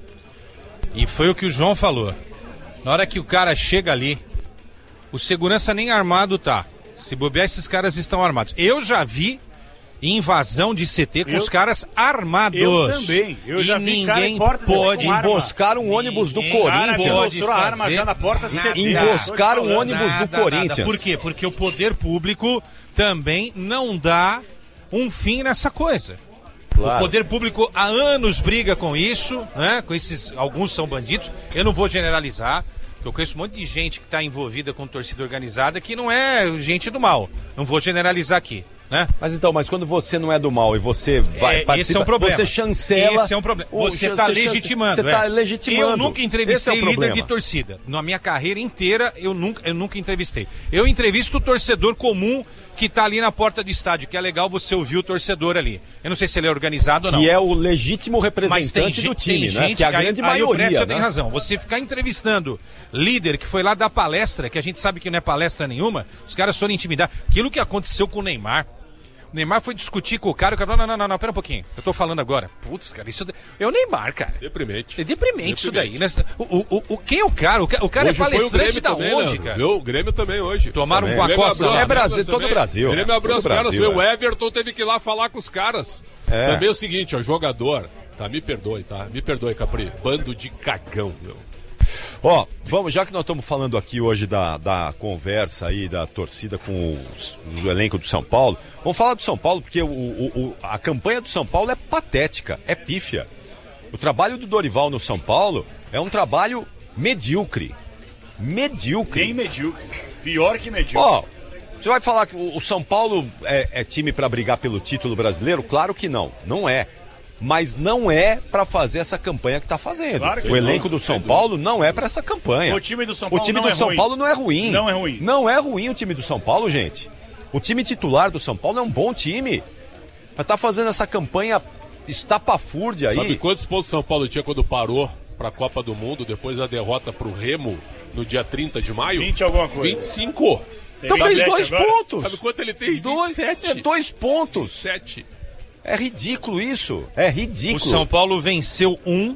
E foi o que o João falou. Na hora que o cara chega ali, o segurança nem armado tá. Se bobear, esses caras estão armados. Eu já vi invasão de C T com eu, os caras armados. Eu também. Eu e já vi ninguém pode emboscar um ônibus do Corinthians. Mostrou a arma já na porta de C T. Emboscar um ônibus nada, do Corinthians. Nada. Por quê? Porque o poder público também não dá um fim nessa coisa. Claro. O poder público há anos briga com isso, né? Com esses, alguns são bandidos. Eu não vou generalizar. Eu conheço um monte de gente que está envolvida com torcida organizada que não é gente do mal. Não vou generalizar aqui, né? Mas então, mas quando você não é do mal e você vai é, participar, esse é um problema. você chancela... Esse é um problema. Você está legitimando. Você está é. legitimando. Eu nunca entrevistei é líder de torcida. Na minha carreira inteira, eu nunca, eu nunca entrevistei. Eu entrevisto o torcedor comum que está ali na porta do estádio, que é legal você ouvir o torcedor ali. Eu não sei se ele é organizado ou não. Que é o legítimo representante tem, do time, tem né? Gente, que é a grande aí, maioria, aí o Précio né? tem razão. Você ficar entrevistando líder que foi lá dar palestra, que a gente sabe que não é palestra nenhuma, os caras foram intimidar. Aquilo que aconteceu com o Neymar. O Neymar foi discutir com o cara, o cara falou, não, não, não, não, pera um pouquinho, eu tô falando agora. Putz, cara, isso é o Neymar, cara. Deprimente. É deprimente, deprimente. Isso daí. Né? O, o, o, quem é o cara? O, o cara hoje é palestrante da também, onde, né? cara? Viu? O Grêmio também hoje. Tomaram também. uma coça lá. É Brasil, todo o Brasil. O Grêmio abriu as pernas, Brasil, o é. Everton teve que ir lá falar com os caras. É. Também é o seguinte, ó, jogador, tá, me perdoe, tá? Me perdoe, Capri. Bando de cagão, meu. Ó, vamos, já que nós estamos falando aqui hoje da, da conversa aí, da torcida com os, o elenco do São Paulo, vamos falar do São Paulo, porque o, o, o, a campanha do São Paulo é patética, é pífia. O trabalho do Dorival no São Paulo é um trabalho medíocre. Medíocre. Bem medíocre. Pior que medíocre. Ó, você vai falar que o, o São Paulo é, é time para brigar pelo título brasileiro? Claro que não, não é. Mas não é para fazer essa campanha que está fazendo. Claro que o elenco não, do São Paulo não é para essa campanha. O time do São Paulo, o time não, do é São ruim. Paulo não é ruim. Não é ruim. Não é ruim o time do São Paulo, gente. O time titular do São Paulo é um bom time. Mas tá fazendo essa campanha estapafúrdia aí. Sabe quantos pontos o São Paulo tinha quando parou para a Copa do Mundo depois da derrota para o Remo no dia trinta de maio? vinte alguma coisa. vinte e cinco. Então fez dois agora? pontos. Sabe quanto ele tem? Dois, vinte e sete. é dois pontos. sete. É ridículo isso. É ridículo. O São Paulo venceu um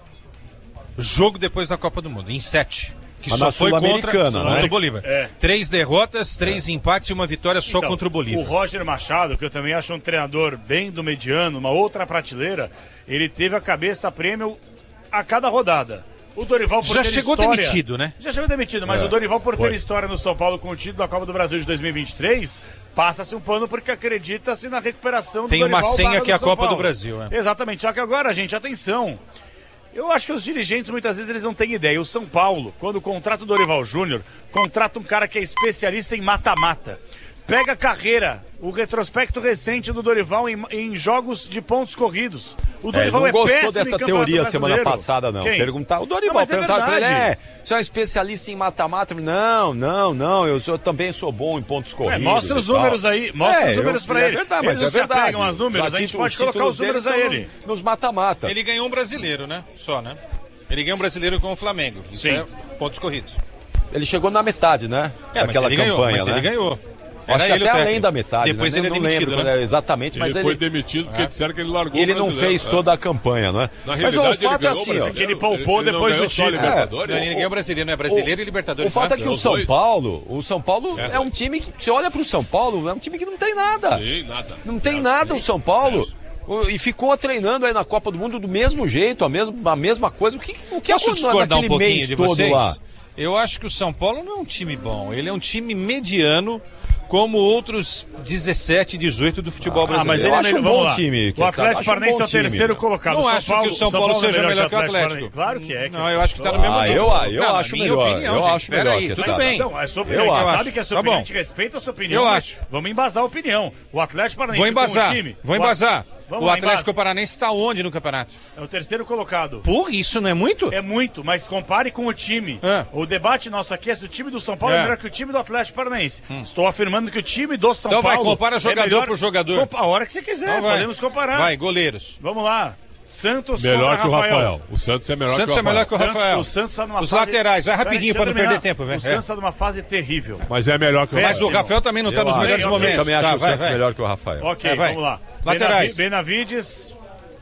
jogo depois da Copa do Mundo, em sete. Que Mas só na foi contra, né? contra o Bolívar. É. Três derrotas, três é. empates e uma vitória só então, contra o Bolívar. O Roger Machado, que eu também acho um treinador bem do mediano, uma outra prateleira, ele teve a cabeça prêmio a cada rodada. O Dorival por já ter chegou história, demitido, né? Já chegou demitido, mas é, o Dorival por foi. ter história no São Paulo com o título da Copa do Brasil de dois mil e vinte e três, passa-se um pano porque acredita-se na recuperação do Tem Dorival. Tem uma senha que é a Copa Paulo. do Brasil. É. Exatamente, só que agora, gente, atenção. Eu acho que os dirigentes muitas vezes eles não têm ideia. O São Paulo, quando contrata o Dorival Júnior, contrata um cara que é especialista em mata-mata. Pega a carreira, o retrospecto recente do Dorival em, em jogos de pontos corridos. O Dorival é, é não gostou péssimo dessa em teoria semana brasileiro. passada, não. Quem? Perguntar, o Dorival não, perguntaram é pra ele, é, você é um especialista em mata-mata? Não, não, não, eu, sou, eu também sou bom em pontos corridos. É, mostra os números aí, mostra é, os números eu, pra é ele. Verdade, Eles mas é não verdade. se apegam aos números, a gente pode colocar os números a ele. Nos, nos mata-matas. Ele ganhou um brasileiro, né? Só, né? Ele ganhou um brasileiro com o Flamengo. Isso Sim. é pontos corridos. Ele chegou na metade, né? É, Daquela mas ele campanha, ganhou, mas né? ele ganhou. Acho que até além da metade. Depois né? ele é não demitido, lembro, né? Exatamente, mas ele, ele foi demitido porque é. disseram que ele largou ele o não fez é. toda a campanha, né? Na mas o fato ele é assim, ó, que ele poupou ele, depois ele do título. É, ele ganhou brasileiro, não é brasileiro o, e Libertadores. O fato né? é que o São dois. Paulo, o São Paulo é, é um time que, você olha pro São Paulo, é um time que não tem nada. Sim, nada. Não tem nada, nada o São Paulo. É. E ficou treinando aí na Copa do Mundo do mesmo jeito, a mesma, a mesma coisa. O que, o que Posso discordar um pouquinho de vocês? Lá? Eu acho que o São Paulo não é um time bom. Ele é um time mediano, como outros dezessete, dezoito do futebol ah, brasileiro. Mas eu ele acho é um bom lá. time. O Atlético Paranaense um é o terceiro time. colocado. Não São acho Paulo, que o São, São Paulo, Paulo seja melhor que o Atlético. Atlético. Claro que é. Que não, eu acho que está no mesmo ah, eu, eu não, acho melhor. Opinião, eu gente, acho melhor aí, que tudo essa. bem. Não, é sua opinião. Eu A gente acho. sabe que a sua tá opinião, bom. a gente respeita a sua opinião. Eu mas acho. Vamos embasar a opinião. O Atlético Paranaense Vou embasar. com o time. Vou embasar. Vamos o lá, Atlético embasa. Paranaense está onde no campeonato? É o terceiro colocado. Por isso, não é muito? É muito, mas compare com o time. É. O debate nosso aqui é se o time do São Paulo é, é melhor que o time do Atlético Paranaense. Hum. Estou afirmando que o time do São então Paulo... Então vai, compara jogador é melhor... por jogador. A hora que você quiser, então podemos comparar. Vai, goleiros. Vamos lá. Santos melhor que o Rafael. Rafael. O Santos é melhor Santos que o Rafael. É melhor que o Rafael. Santos, o Santos está numa Os fase... laterais, vai rapidinho para não perder tempo. Velho. O Santos está numa fase terrível. Mas é melhor que o Mas Rafael. o Rafael também não está nos melhores eu momentos. Eu também acho tá, o vai, Santos vai. melhor que o Rafael. Ok, é, vamos lá. Laterais. Benavides...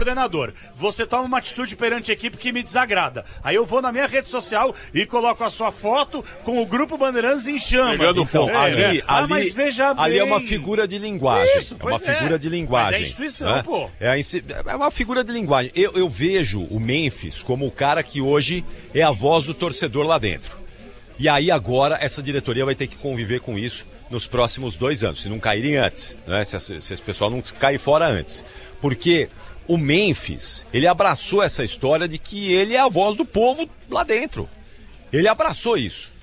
coordenador. Você toma uma atitude perante a equipe que me desagrada. Aí eu vou na minha rede social e coloco a sua foto com o Grupo Bandeirantes em chamas. pegando fogo. Então, ali, É, ali, ah, mas veja ali é uma bem. figura de linguagem. Isso, é uma pois é. figura de linguagem. Mas é instituição, né? pô. É, a inci- é uma figura de linguagem. Eu, eu vejo o Memphis como o cara que hoje é a voz do torcedor lá dentro. E aí agora essa diretoria vai ter que conviver com isso nos próximos dois anos, se não caírem antes, né? Se, se, se esse pessoal não cair fora antes. Porque o Memphis, ele abraçou essa história de que ele é a voz do povo lá dentro. Ele abraçou isso.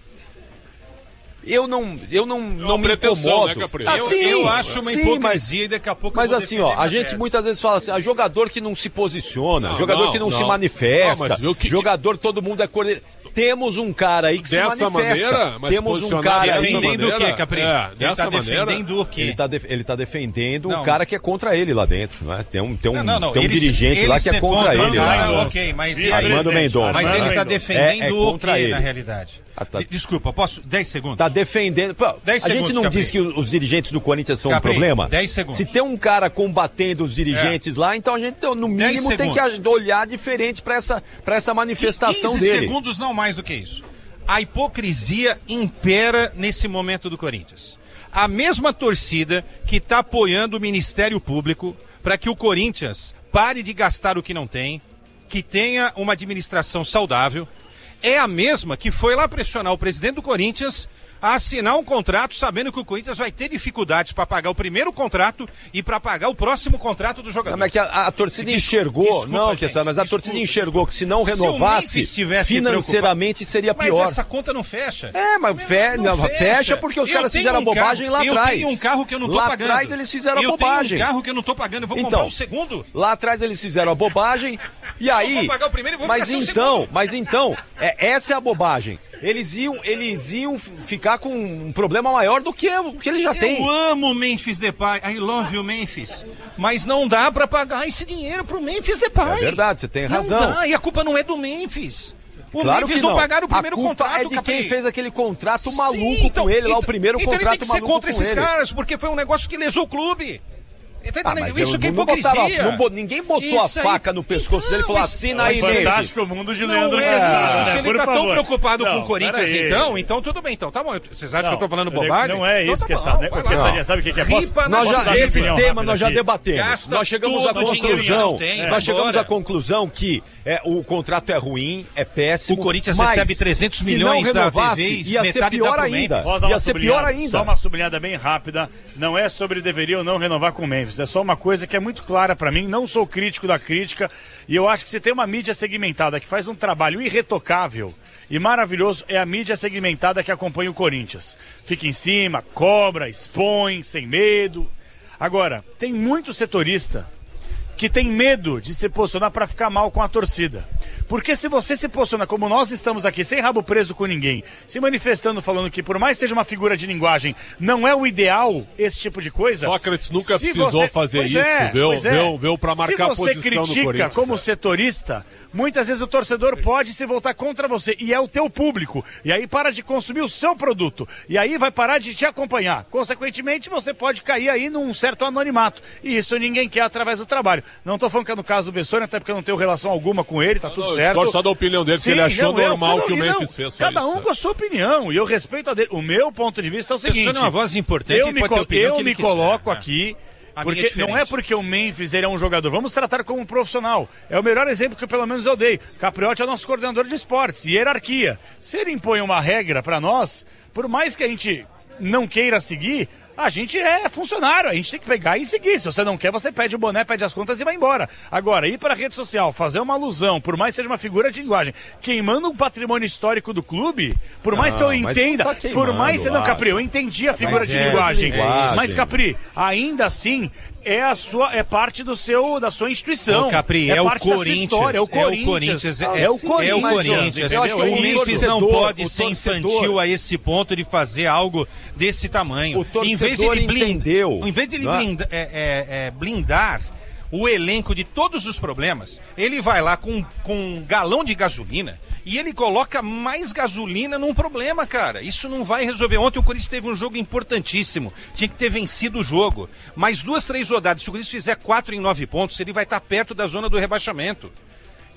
Eu não, eu não, não me pretensão, incomodo. né, Capri? Ah, Eu, sim, eu acho uma sim, hipocrisia mas, e daqui a pouco mas eu vou assim, ó, defender a minha gente tese. muitas vezes fala assim, ah, jogador que não se posiciona, Não, jogador não, que não, não. se manifesta, Não, mas viu que- jogador todo mundo é coordenado. Temos um cara aí que Dessa se manifesta. maneira, mas Temos um posicionado cara dessa aí... Defendendo o quê, maneira, Capri? é, Ele dessa tá maneira, defendendo o quê? Ele tá, def- ele tá defendendo Não. o cara que é contra ele lá dentro, não é? Tem um, tem um, Não, não, não. Tem um Ele- dirigente ele lá que é ser contra contra o ele. cara, lá. ok, mas e aí? Armando Mendonça. Mas ele tá defendendo É- é o contra quê, ele. na realidade? Ah, tá. De- Desculpa, posso? dez segundos. Tá defendendo. Pô, dez a gente segundos, não Capri. diz que os os dirigentes do Corinthians são Capri, um problema? dez segundos. Se tem um cara combatendo os dirigentes lá, então a gente, no dez mínimo, tem que segundos. olhar diferente para essa, pra essa manifestação quinze dele. segundos, não mais do que isso. A hipocrisia impera nesse momento do Corinthians. A mesma torcida que está apoiando o Ministério Público para que o Corinthians pare de gastar o que não tem, que tenha uma administração saudável, é a mesma que foi lá pressionar o presidente do Corinthians a assinar um contrato sabendo que o Corinthians vai ter dificuldades para pagar o primeiro contrato e para pagar o próximo contrato do jogador. Não, mas que a, a torcida Des- enxergou, desculpa, não, gente, que essa, mas a desculpa, torcida enxergou que se não Se o renovasse, Memphis tivesse financeiramente seria Mas pior. essa conta não fecha. É, mas fe... Não não, fecha. fecha porque os Eu caras tenho fizeram um a bobagem carro- lá eu atrás. tenho um carro que eu não tô lá pagando. Lá atrás eles fizeram eu a bobagem. tenho um carro que eu não tô pagando, eu vou Então, comprar um segundo. Lá atrás eles fizeram a bobagem e aí... vou pagar o primeiro e vou mas ficar sem o então, segundo. mas então, é, essa é a bobagem. Eles iam, eles iam f- ficar com um problema maior do que o que ele já Eu tem. amo o Memphis Depay, I love you Memphis, mas não dá pra pagar esse dinheiro pro Memphis Depay. É verdade, você tem razão. Não dá, e a culpa não é do Memphis. O Claro Memphis que não não. pagaram o primeiro a culpa contrato, é de Capri. quem fez aquele contrato maluco Sim, então- com ele, lá o então- primeiro então contrato ele tem que ser maluco contra com esses ele. caras, porque foi um negócio que lesou o clube. Tá Ah, entendendo? mas Isso eu que é não hipocrisia. botava- não bo- ninguém botou Isso a aí- faca no pescoço Então, dele e falou, mas- assina aí, Fantástico Memphis. o mundo de Não Leandro é Cassano, isso. né? Se ele Por tá tão favor. preocupado com Não, o Corinthians, peraí. então, então tudo bem. Então tá bom. Vocês acham Não, que eu tô falando não é- bobagem? Não é Então isso tá que é bom, sabe, vai porque lá. sabe, sabe o que que é? Posso- Ripa na Nós já, Posso dar minha esse opinião tema rápida nós já aqui? debatemos. Gasta Nós chegamos à todo o dinheiro que conclusão. não tem, nós vai chegamos embora. à conclusão que é, o contrato é ruim, é péssimo. O Corinthians mas, recebe trezentos se milhões não da renovasse, T Vs, ia ser metade dá pior pro ainda. Memphis. Posso dar uma Ia ser pior sublinhada? ainda. Só uma sublinhada bem rápida. Não é sobre deveria ou não renovar com o Memphis. É só uma coisa que é muito clara pra mim. Não sou crítico da crítica. E eu acho que se tem uma mídia segmentada que faz um trabalho irretocável e maravilhoso, é a mídia segmentada que acompanha o Corinthians. Fica em cima, cobra, expõe, sem medo. Agora, tem muito setorista que tem medo de se posicionar para ficar mal com a torcida. Porque se você se posiciona como nós estamos aqui, sem rabo preso com ninguém, se manifestando, falando que por mais seja uma figura de linguagem, não é o ideal esse tipo de coisa... Sócrates nunca se precisou você- fazer Pois isso, é, viu? pois é. Viu? Viu? Pra marcar a Se você posição do critica Corinthians. como setorista, muitas vezes o torcedor pode se voltar contra você, e é o teu público, e aí para de consumir o seu produto, e aí vai parar de te acompanhar. Consequentemente, você pode cair aí num certo anonimato, e isso ninguém quer através do trabalho. Não estou falando que é no caso do Bessone, até porque eu não tenho relação alguma com ele, tá tudo Não, eu certo. discordo só da opinião dele, que ele achou não, eu- normal cada que o um- Memphis não, fez só Cada isso, um é. com a sua opinião, e eu respeito a dele. O meu ponto de vista é o seguinte... Bessone é uma voz importante, Eu ele me, pode ter a co- opinião eu que ele me quiser, coloco né? aqui... A minha é Porque não é diferente. porque o Memphis ele é um jogador. Vamos tratar como um profissional. É o melhor exemplo que pelo menos eu dei. Capriotti é o nosso coordenador de esportes. E hierarquia. Se ele impõe uma regra pra nós, por mais que a gente não queira seguir, a gente é funcionário. A gente tem que pegar e seguir. Se você não quer, você pede o boné, pede as contas e vai embora. Agora, ir pra rede social, fazer uma alusão, por mais que seja uma figura de linguagem, queimando um patrimônio histórico do clube, por mais que eu Não, mas entenda, não tá queimando por mais que não, lá. Capri, eu entendi a figura Mas de é, linguagem. linguagem. Mas, Capri, ainda assim, é a sua, é parte do seu, da sua instituição. Ô, Capri, é o parte da sua Corinthians, história, é o é o Corinthians. Corinthians, é, é- o é o Corinthians. Corinthians. entendeu? Eu acho que O o Memphis não torcedor, pode o ser torcedor- infantil a esse ponto de fazer algo desse tamanho. O torcedor em vez de ele blind- entendeu, Em vez de ele não é? blinda- é, é, é, blindar o elenco de todos os problemas, ele vai lá com, com um galão de gasolina e ele coloca mais gasolina num problema, cara. Isso não vai resolver. Ontem o Corinthians teve um jogo importantíssimo. Tinha que ter vencido o jogo. Mais duas, três rodadas. Se o Corinthians fizer quatro em nove pontos, ele vai estar perto da zona do rebaixamento.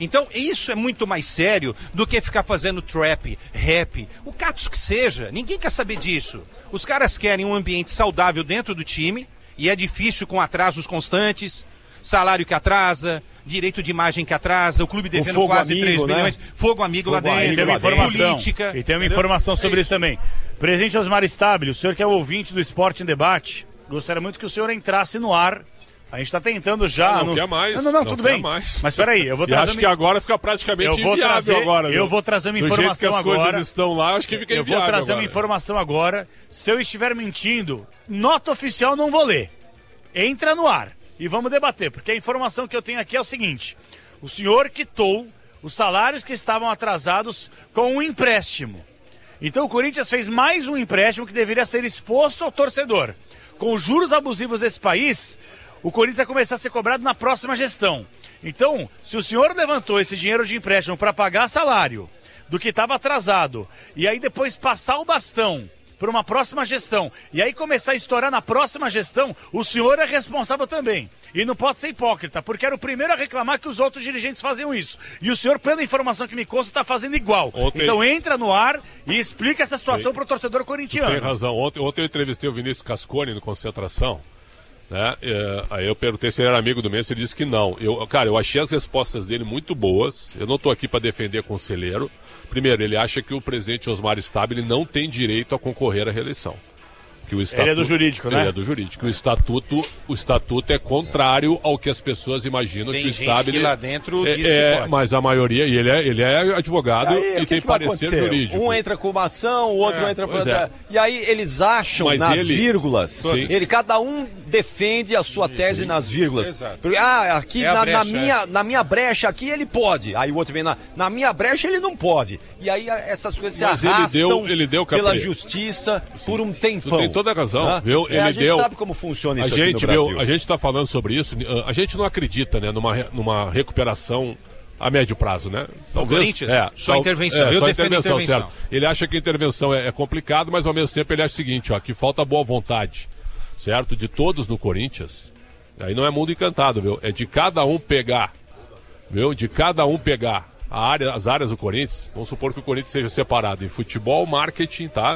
Então, isso é muito mais sério do que ficar fazendo trap, rap, o catos que seja. Ninguém quer saber disso. Os caras querem um ambiente saudável dentro do time, e é difícil com atrasos constantes, salário que atrasa, direito de imagem que atrasa, o clube devendo quase amigo, três milhões, né? Fogo amigo fogo lá dentro, tem uma informação, política. E tem uma informação sobre é isso. isso também. Presidente Osmar Stabile, o senhor que é o ouvinte do Esporte em Debate, gostaria muito que o senhor entrasse no ar. A gente está tentando já... Não, não no... quer mais. Não, não, não, não tudo bem. Mais. Mas peraí, eu vou trazer... acho que agora fica praticamente eu vou inviável trazer, agora. Eu vou trazer uma informação Do jeito que as agora. coisas estão lá, acho que fica eu inviável Eu vou trazer agora. uma informação agora. Se eu estiver mentindo, nota oficial não vou ler. Entra no ar e vamos debater, porque a informação que eu tenho aqui é o seguinte. O senhor quitou os salários que estavam atrasados com um empréstimo. Então o Corinthians fez mais um empréstimo que deveria ser exposto ao torcedor. Com os juros abusivos desse país... o Corinthians vai começar a ser cobrado na próxima gestão. Então, se o senhor levantou esse dinheiro de empréstimo para pagar salário do que estava atrasado, e aí depois passar o bastão para uma próxima gestão, e aí começar a estourar na próxima gestão, o senhor é responsável também. E não pode ser hipócrita, porque era o primeiro a reclamar que os outros dirigentes faziam isso. E o senhor, pela informação que me consta, está fazendo igual. Ontem... Então entra no ar e explica essa situação para o torcedor corintiano. Tem razão. Ontem, ontem eu entrevistei o Vinícius Cascone no Concentração. Né? É, aí eu perguntei se ele era amigo do Mendes, ele disse que não. Eu, cara, eu achei as respostas dele muito boas. Eu não estou aqui para defender conselheiro. Primeiro, ele acha que o presidente Osmar Stabile não tem direito a concorrer à reeleição. Que o estatuto, ele é do jurídico, né? Ele é do jurídico. O estatuto, o estatuto é contrário ao que as pessoas imaginam tem que o Stabile... que lá dentro é, diz que é, pode. Mas a maioria, e ele é, ele é advogado e, aí, e que tem que parecer jurídico. Um entra com uma ação, o outro é, entra com outra. É. E aí eles acham mas nas ele... vírgulas. Ele, cada um defende a sua tese sim. nas vírgulas. Exato. Porque, ah, aqui é na, brecha, na, minha, é. na minha brecha aqui ele pode. Aí o outro vem na, na minha brecha ele não pode. E aí essas coisas se mas arrastam ele deu, ele deu pela justiça sim. por um tempão. Tu tem toda a razão, ah, viu? Ele é, a gente deu... sabe como funciona isso a gente, aqui no Brasil. Viu, a gente está falando sobre isso, a gente não acredita, né, numa, numa recuperação a médio prazo, né? Talvez, Corinthians, é, só intervenção. É, eu só defendo intervenção, intervenção. Certo. Ele acha que a intervenção é, é complicado, mas ao mesmo tempo ele acha o seguinte, ó, que falta boa vontade, certo? De todos no Corinthians. Aí não é mundo encantado, viu? É de cada um pegar, viu? De cada um pegar a área, as áreas do Corinthians. Vamos supor que o Corinthians seja separado em futebol, marketing, tá?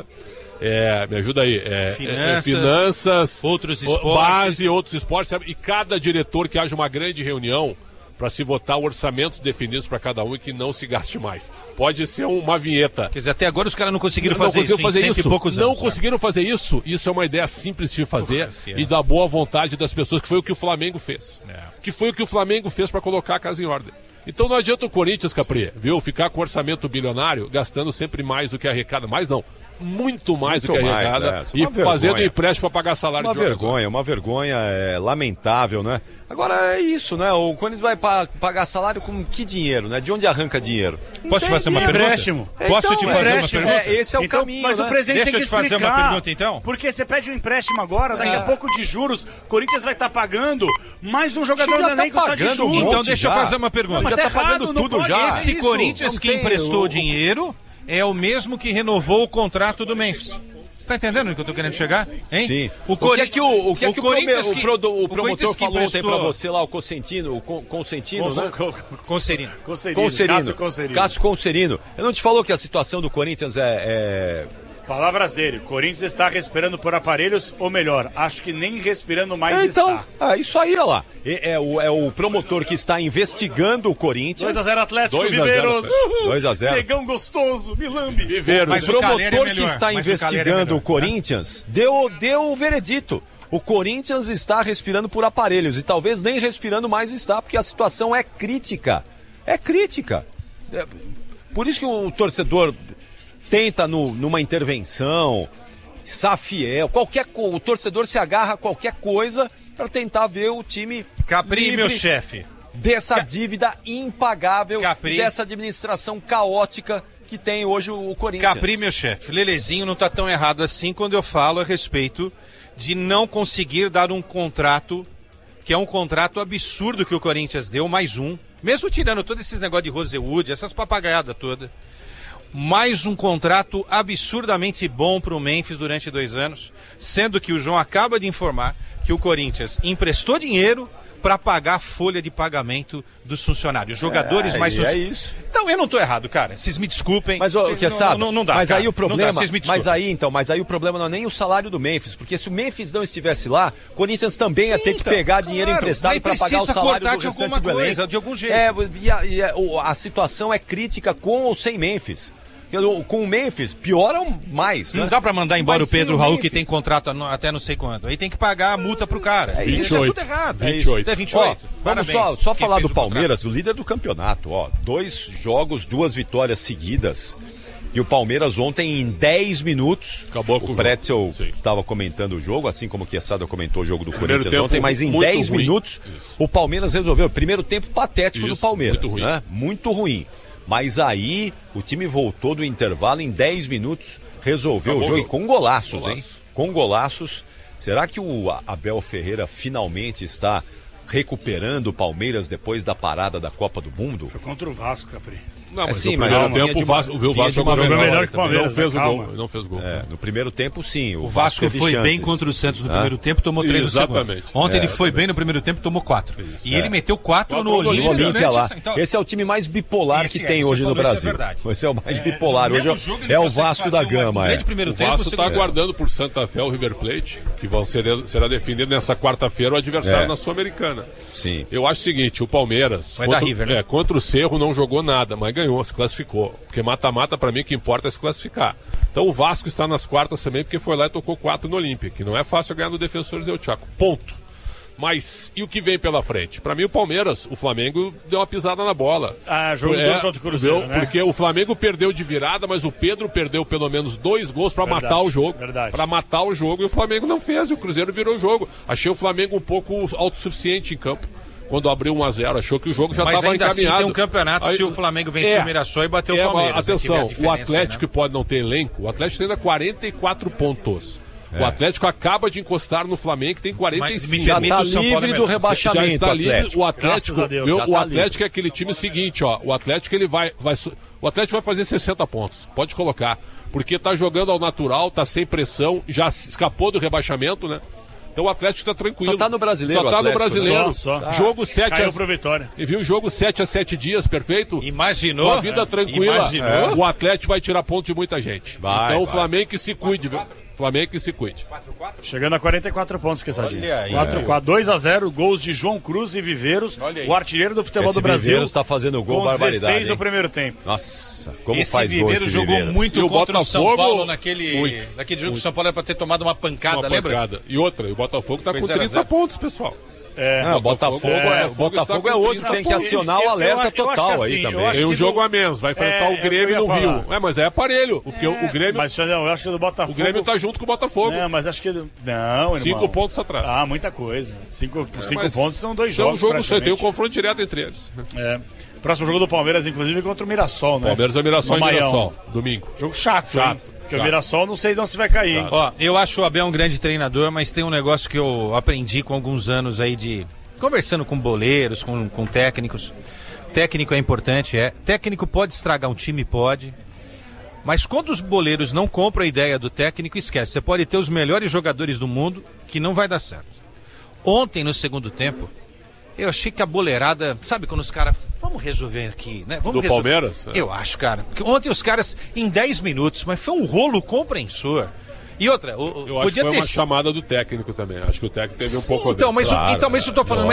É, me ajuda aí, é, finanças, é, finanças, outros esportes, base, outros esportes, sabe? E cada diretor que haja uma grande reunião para se votar orçamentos definidos para cada um e que não se gaste mais. Pode ser uma vinheta. Quer dizer, até agora os caras não conseguiram não, fazer não conseguiram isso fazer em isso. e poucos não anos. Não conseguiram fazer isso. Isso é uma ideia simples de fazer Porra, e da boa vontade das pessoas, que foi o que o Flamengo fez. É. Que foi o que o Flamengo fez para colocar a casa em ordem. Então não adianta o Corinthians, Capri, viu? Ficar com orçamento bilionário, gastando sempre mais do que arrecada. Mais não. Muito mais Muito do que mais, arrecada é. e vergonha. fazendo empréstimo para pagar salário uma de vergonha, jogador. Uma vergonha, é, lamentável, né? Agora é isso, né? O Corinthians vai pa pagar salário com que dinheiro, né? De onde arranca dinheiro? Não Posso te fazer uma pergunta? Empréstimo. Posso então, te fazer empréstimo. uma pergunta? É, esse é o então, caminho, mas né? o presidente Deixa tem que eu te fazer explicar, uma pergunta, então. Porque você pede um empréstimo agora, daqui é. a pouco de juros, o Corinthians vai estar pagando mais um jogador já no elenco tá só de pagando juros. um Então monte deixa eu já. fazer uma pergunta. Não, já tá tá pagando errado, tudo pode, já. Esse isso, Corinthians que tem, emprestou o... dinheiro é o mesmo que renovou o contrato do Memphis. Você tá entendendo o que eu tô querendo chegar? Hein? Sim. O, Cori... o que é que o, o, que é que o, Corinthians o, que, prodo, o o promotor falou ontem emprestou... pra você lá, o Consentino, o Con, Consentino, Cons... né? Concerino. Concerino. Concerino. Cássio Concerino. Cássio Concerino. Ele não te falou que a situação do Corinthians é... é... Palavras dele, Corinthians está respirando por aparelhos, ou melhor, acho que nem respirando mais então, está. Ah, isso aí, olha lá. É, é, o, é o promotor que está investigando o Corinthians. dois a zero Atlético, dois a Viveiros. dois a zero. Negão gostoso, Milambi. Viveiros. Mas o promotor é melhor, que está mas investigando o o, o Corinthians deu, deu o veredito. O Corinthians está respirando por aparelhos e talvez nem respirando mais está, porque a situação é crítica. É crítica. É, por isso que o torcedor tenta no, numa intervenção, Safiel, qualquer coisa, o torcedor se agarra a qualquer coisa para tentar ver o time Capri, livre meu chefe. dessa dívida impagável, Capri. dessa administração caótica que tem hoje o Corinthians. Capri, meu chefe. Lelezinho não tá tão errado assim quando eu falo a respeito de não conseguir dar um contrato, que é um contrato absurdo que o Corinthians deu, mais um, mesmo tirando todos esses negócios de Rosewood, essas papagaiadas todas. Mais um contrato absurdamente bom para o Memphis durante dois anos, sendo que o João acaba de informar que o Corinthians emprestou dinheiro para pagar a folha de pagamento dos funcionários. Jogadores é, mais... É isso. Então, eu não tô errado, cara. Vocês me desculpem. Mas o que sabe? Não, não dá, mas cara. aí o problema, dá, mas aí então, mas aí o problema não é nem o salário do Memphis, porque se o Memphis não estivesse lá, o Corinthians também Sim, ia ter que então, pegar claro, dinheiro emprestado para pagar o salário do de restante alguma do coisa, elenco. de algum jeito. É, e a, e a, a situação é crítica com ou sem Memphis. Com o Memphis, piora mais. Não né? dá pra mandar embora Mas o Pedro sim, Raul, Memphis. que tem contrato até não sei quando. Aí tem que pagar a multa pro cara. É vinte e oito. Tá tudo errado. vinte e oito. É vinte e oito. Ó, vamos só, só falar do Palmeiras, o, o líder do campeonato. Ó, dois jogos, duas vitórias seguidas. E o Palmeiras ontem, em dez minutos, acabou com o Pretzel estava comentando o jogo, assim como o Quesada comentou o jogo do Primeiro Corinthians ontem, mas em dez ruim. minutos Isso. o Palmeiras resolveu. Primeiro tempo patético Isso, do Palmeiras, muito ruim. né? Muito ruim. Mas aí o time voltou do intervalo em dez minutos, resolveu Acabou o jogo, e com golaços, Golaço. hein? Com golaços. Será que o Abel Ferreira finalmente está recuperando o Palmeiras depois da parada da Copa do Mundo? Foi contra o Vasco, Capri. Não, mas é, sim, no primeiro mas tempo o Vasco, o Vasco jogou melhor, melhor que o Palmeiras. Não fez né? o gol, não fez gol. É, no primeiro tempo, sim. O, o Vasco, Vasco foi chances. bem contra o Santos no ah? primeiro tempo, tomou três no segundo. Exatamente. Ontem é, ele foi exatamente. bem no primeiro tempo, tomou quatro. Isso, e é. ele meteu quatro, quatro no Olímpia, Olímpia, Olímpia lá. Então, esse é o time mais bipolar esse que é, tem hoje no Brasil. É esse é o mais é, bipolar. Hoje é, é o Vasco da Gama. É. Primeiro o tempo, Vasco está aguardando por Santa Fé o River Plate, que vão ser, será defendido nessa quarta-feira o adversário é. na Sul-Americana. Sim. Eu acho o seguinte, o Palmeiras Vai contra, dar River, né? é, contra o Cerro não jogou nada, mas ganhou, se classificou. Porque mata-mata, para mim, o que importa é se classificar. Então o Vasco está nas quartas também, porque foi lá e tocou quatro no Olímpia, que não é fácil ganhar no Defensores del Chaco. Ponto. Mas e o que vem pela frente? Para mim, o Palmeiras, o Flamengo deu uma pisada na bola. Ah, jogo é, contra o Cruzeiro, deu, né? Porque o Flamengo perdeu de virada, mas o Pedro perdeu pelo menos dois gols para matar o jogo. Para matar o jogo, e o Flamengo não fez, e o Cruzeiro virou o jogo. Achei o Flamengo um pouco autossuficiente em campo. Quando abriu um a zero, achou que o jogo já estava encaminhado. Assim tem um campeonato Aí, se o Flamengo vencer é, o Mirassol e bater é, o Palmeiras. Atenção, o Atlético, né? que pode não ter elenco, o Atlético tem ainda quarenta e quatro pontos. É. O Atlético acaba de encostar no Flamengo, que tem quarenta e cinco. Já está livre do rebaixamento. Já está livre. Atlético. O Atlético, Deus, meu, tá o Atlético é aquele time seguinte, ó. O Atlético ele vai, vai, o Atlético vai fazer sessenta pontos. Pode colocar, porque está jogando ao natural, está sem pressão, já escapou do rebaixamento, né? Então o Atlético está tranquilo. Só está no brasileiro. Só está no brasileiro. Só, só. Jogo sete Caiu a... pro Vitória. E viu o jogo sete a sete dias, perfeito? Imaginou? Com a vida tranquila. Imaginou? O Atlético vai tirar ponto de muita gente. Vai, então o vai. Flamengo que se cuide, viu? Flamengo que se cuide. Chegando a quarenta e quatro pontos, Quessadinho. Olha aí. quatro a quatro. dois a zero, gols de João Cruz e Viveiros, o artilheiro do futebol Esse do Brasil. Viveiros está fazendo gol, com barbaridade. dezesseis no hein? primeiro tempo. Nossa, como esse faz gol Viveiros esse jogou Viveiros. muito E o contra o São Botafogo, Paulo naquele, muito, naquele jogo muito. do São Paulo era para ter tomado uma pancada, Uma lembra? pancada. E outra, e o Botafogo está Foi com zero a trinta zero. pontos, pessoal. É, Não, o Botafogo, é, é, o Botafogo Botafogo está é com outro que trinta tem que pontos. acionar Eu- o eu alerta acho- eu acho total que aí assim, eu também. acho Tem um que jogo do- a menos, vai enfrentar É, o é o que eu Grêmio ia no falar. Rio. É, mas é aparelho, porque o Grêmio, Mas eu acho que do Botafogo. o Grêmio tá junto com o Botafogo. Não, mas acho que. Não, irmão. Cinco pontos atrás. Ah, muita coisa. Cinco, cinco Mas pontos são dois são jogos. um jogo, você tem um praticamente. confronto direto entre eles. É. Próximo jogo do Palmeiras, inclusive, contra o Mirassol, né? Palmeiras é Mirassol e No Maião. Mirassol, domingo. Jogo chato, Chato, hein? Porque chato. o Mirassol não sei não se vai cair, hein? Ó, eu acho o Abel um grande treinador, mas tem um negócio que eu aprendi com alguns anos aí de... Conversando com boleiros, com, com técnicos. Técnico é importante, é. Técnico pode estragar um time, pode. Mas quando os boleiros não compram a ideia do técnico, esquece. Você pode ter os melhores jogadores do mundo, que não vai dar certo. Ontem, no segundo tempo, eu achei que a boleirada... Sabe quando os caras... Vamos resolver aqui, né? Vamos Do resolver. Palmeiras? Eu acho, cara. Que ontem os caras, em dez minutos, mas foi um rolo compreensor. E outra, o, Eu acho que podia foi ter uma chamada do técnico também. Acho que o técnico teve um Sim, pouco então, dele. mas, o- Claro, então, mas isso eu tô falando,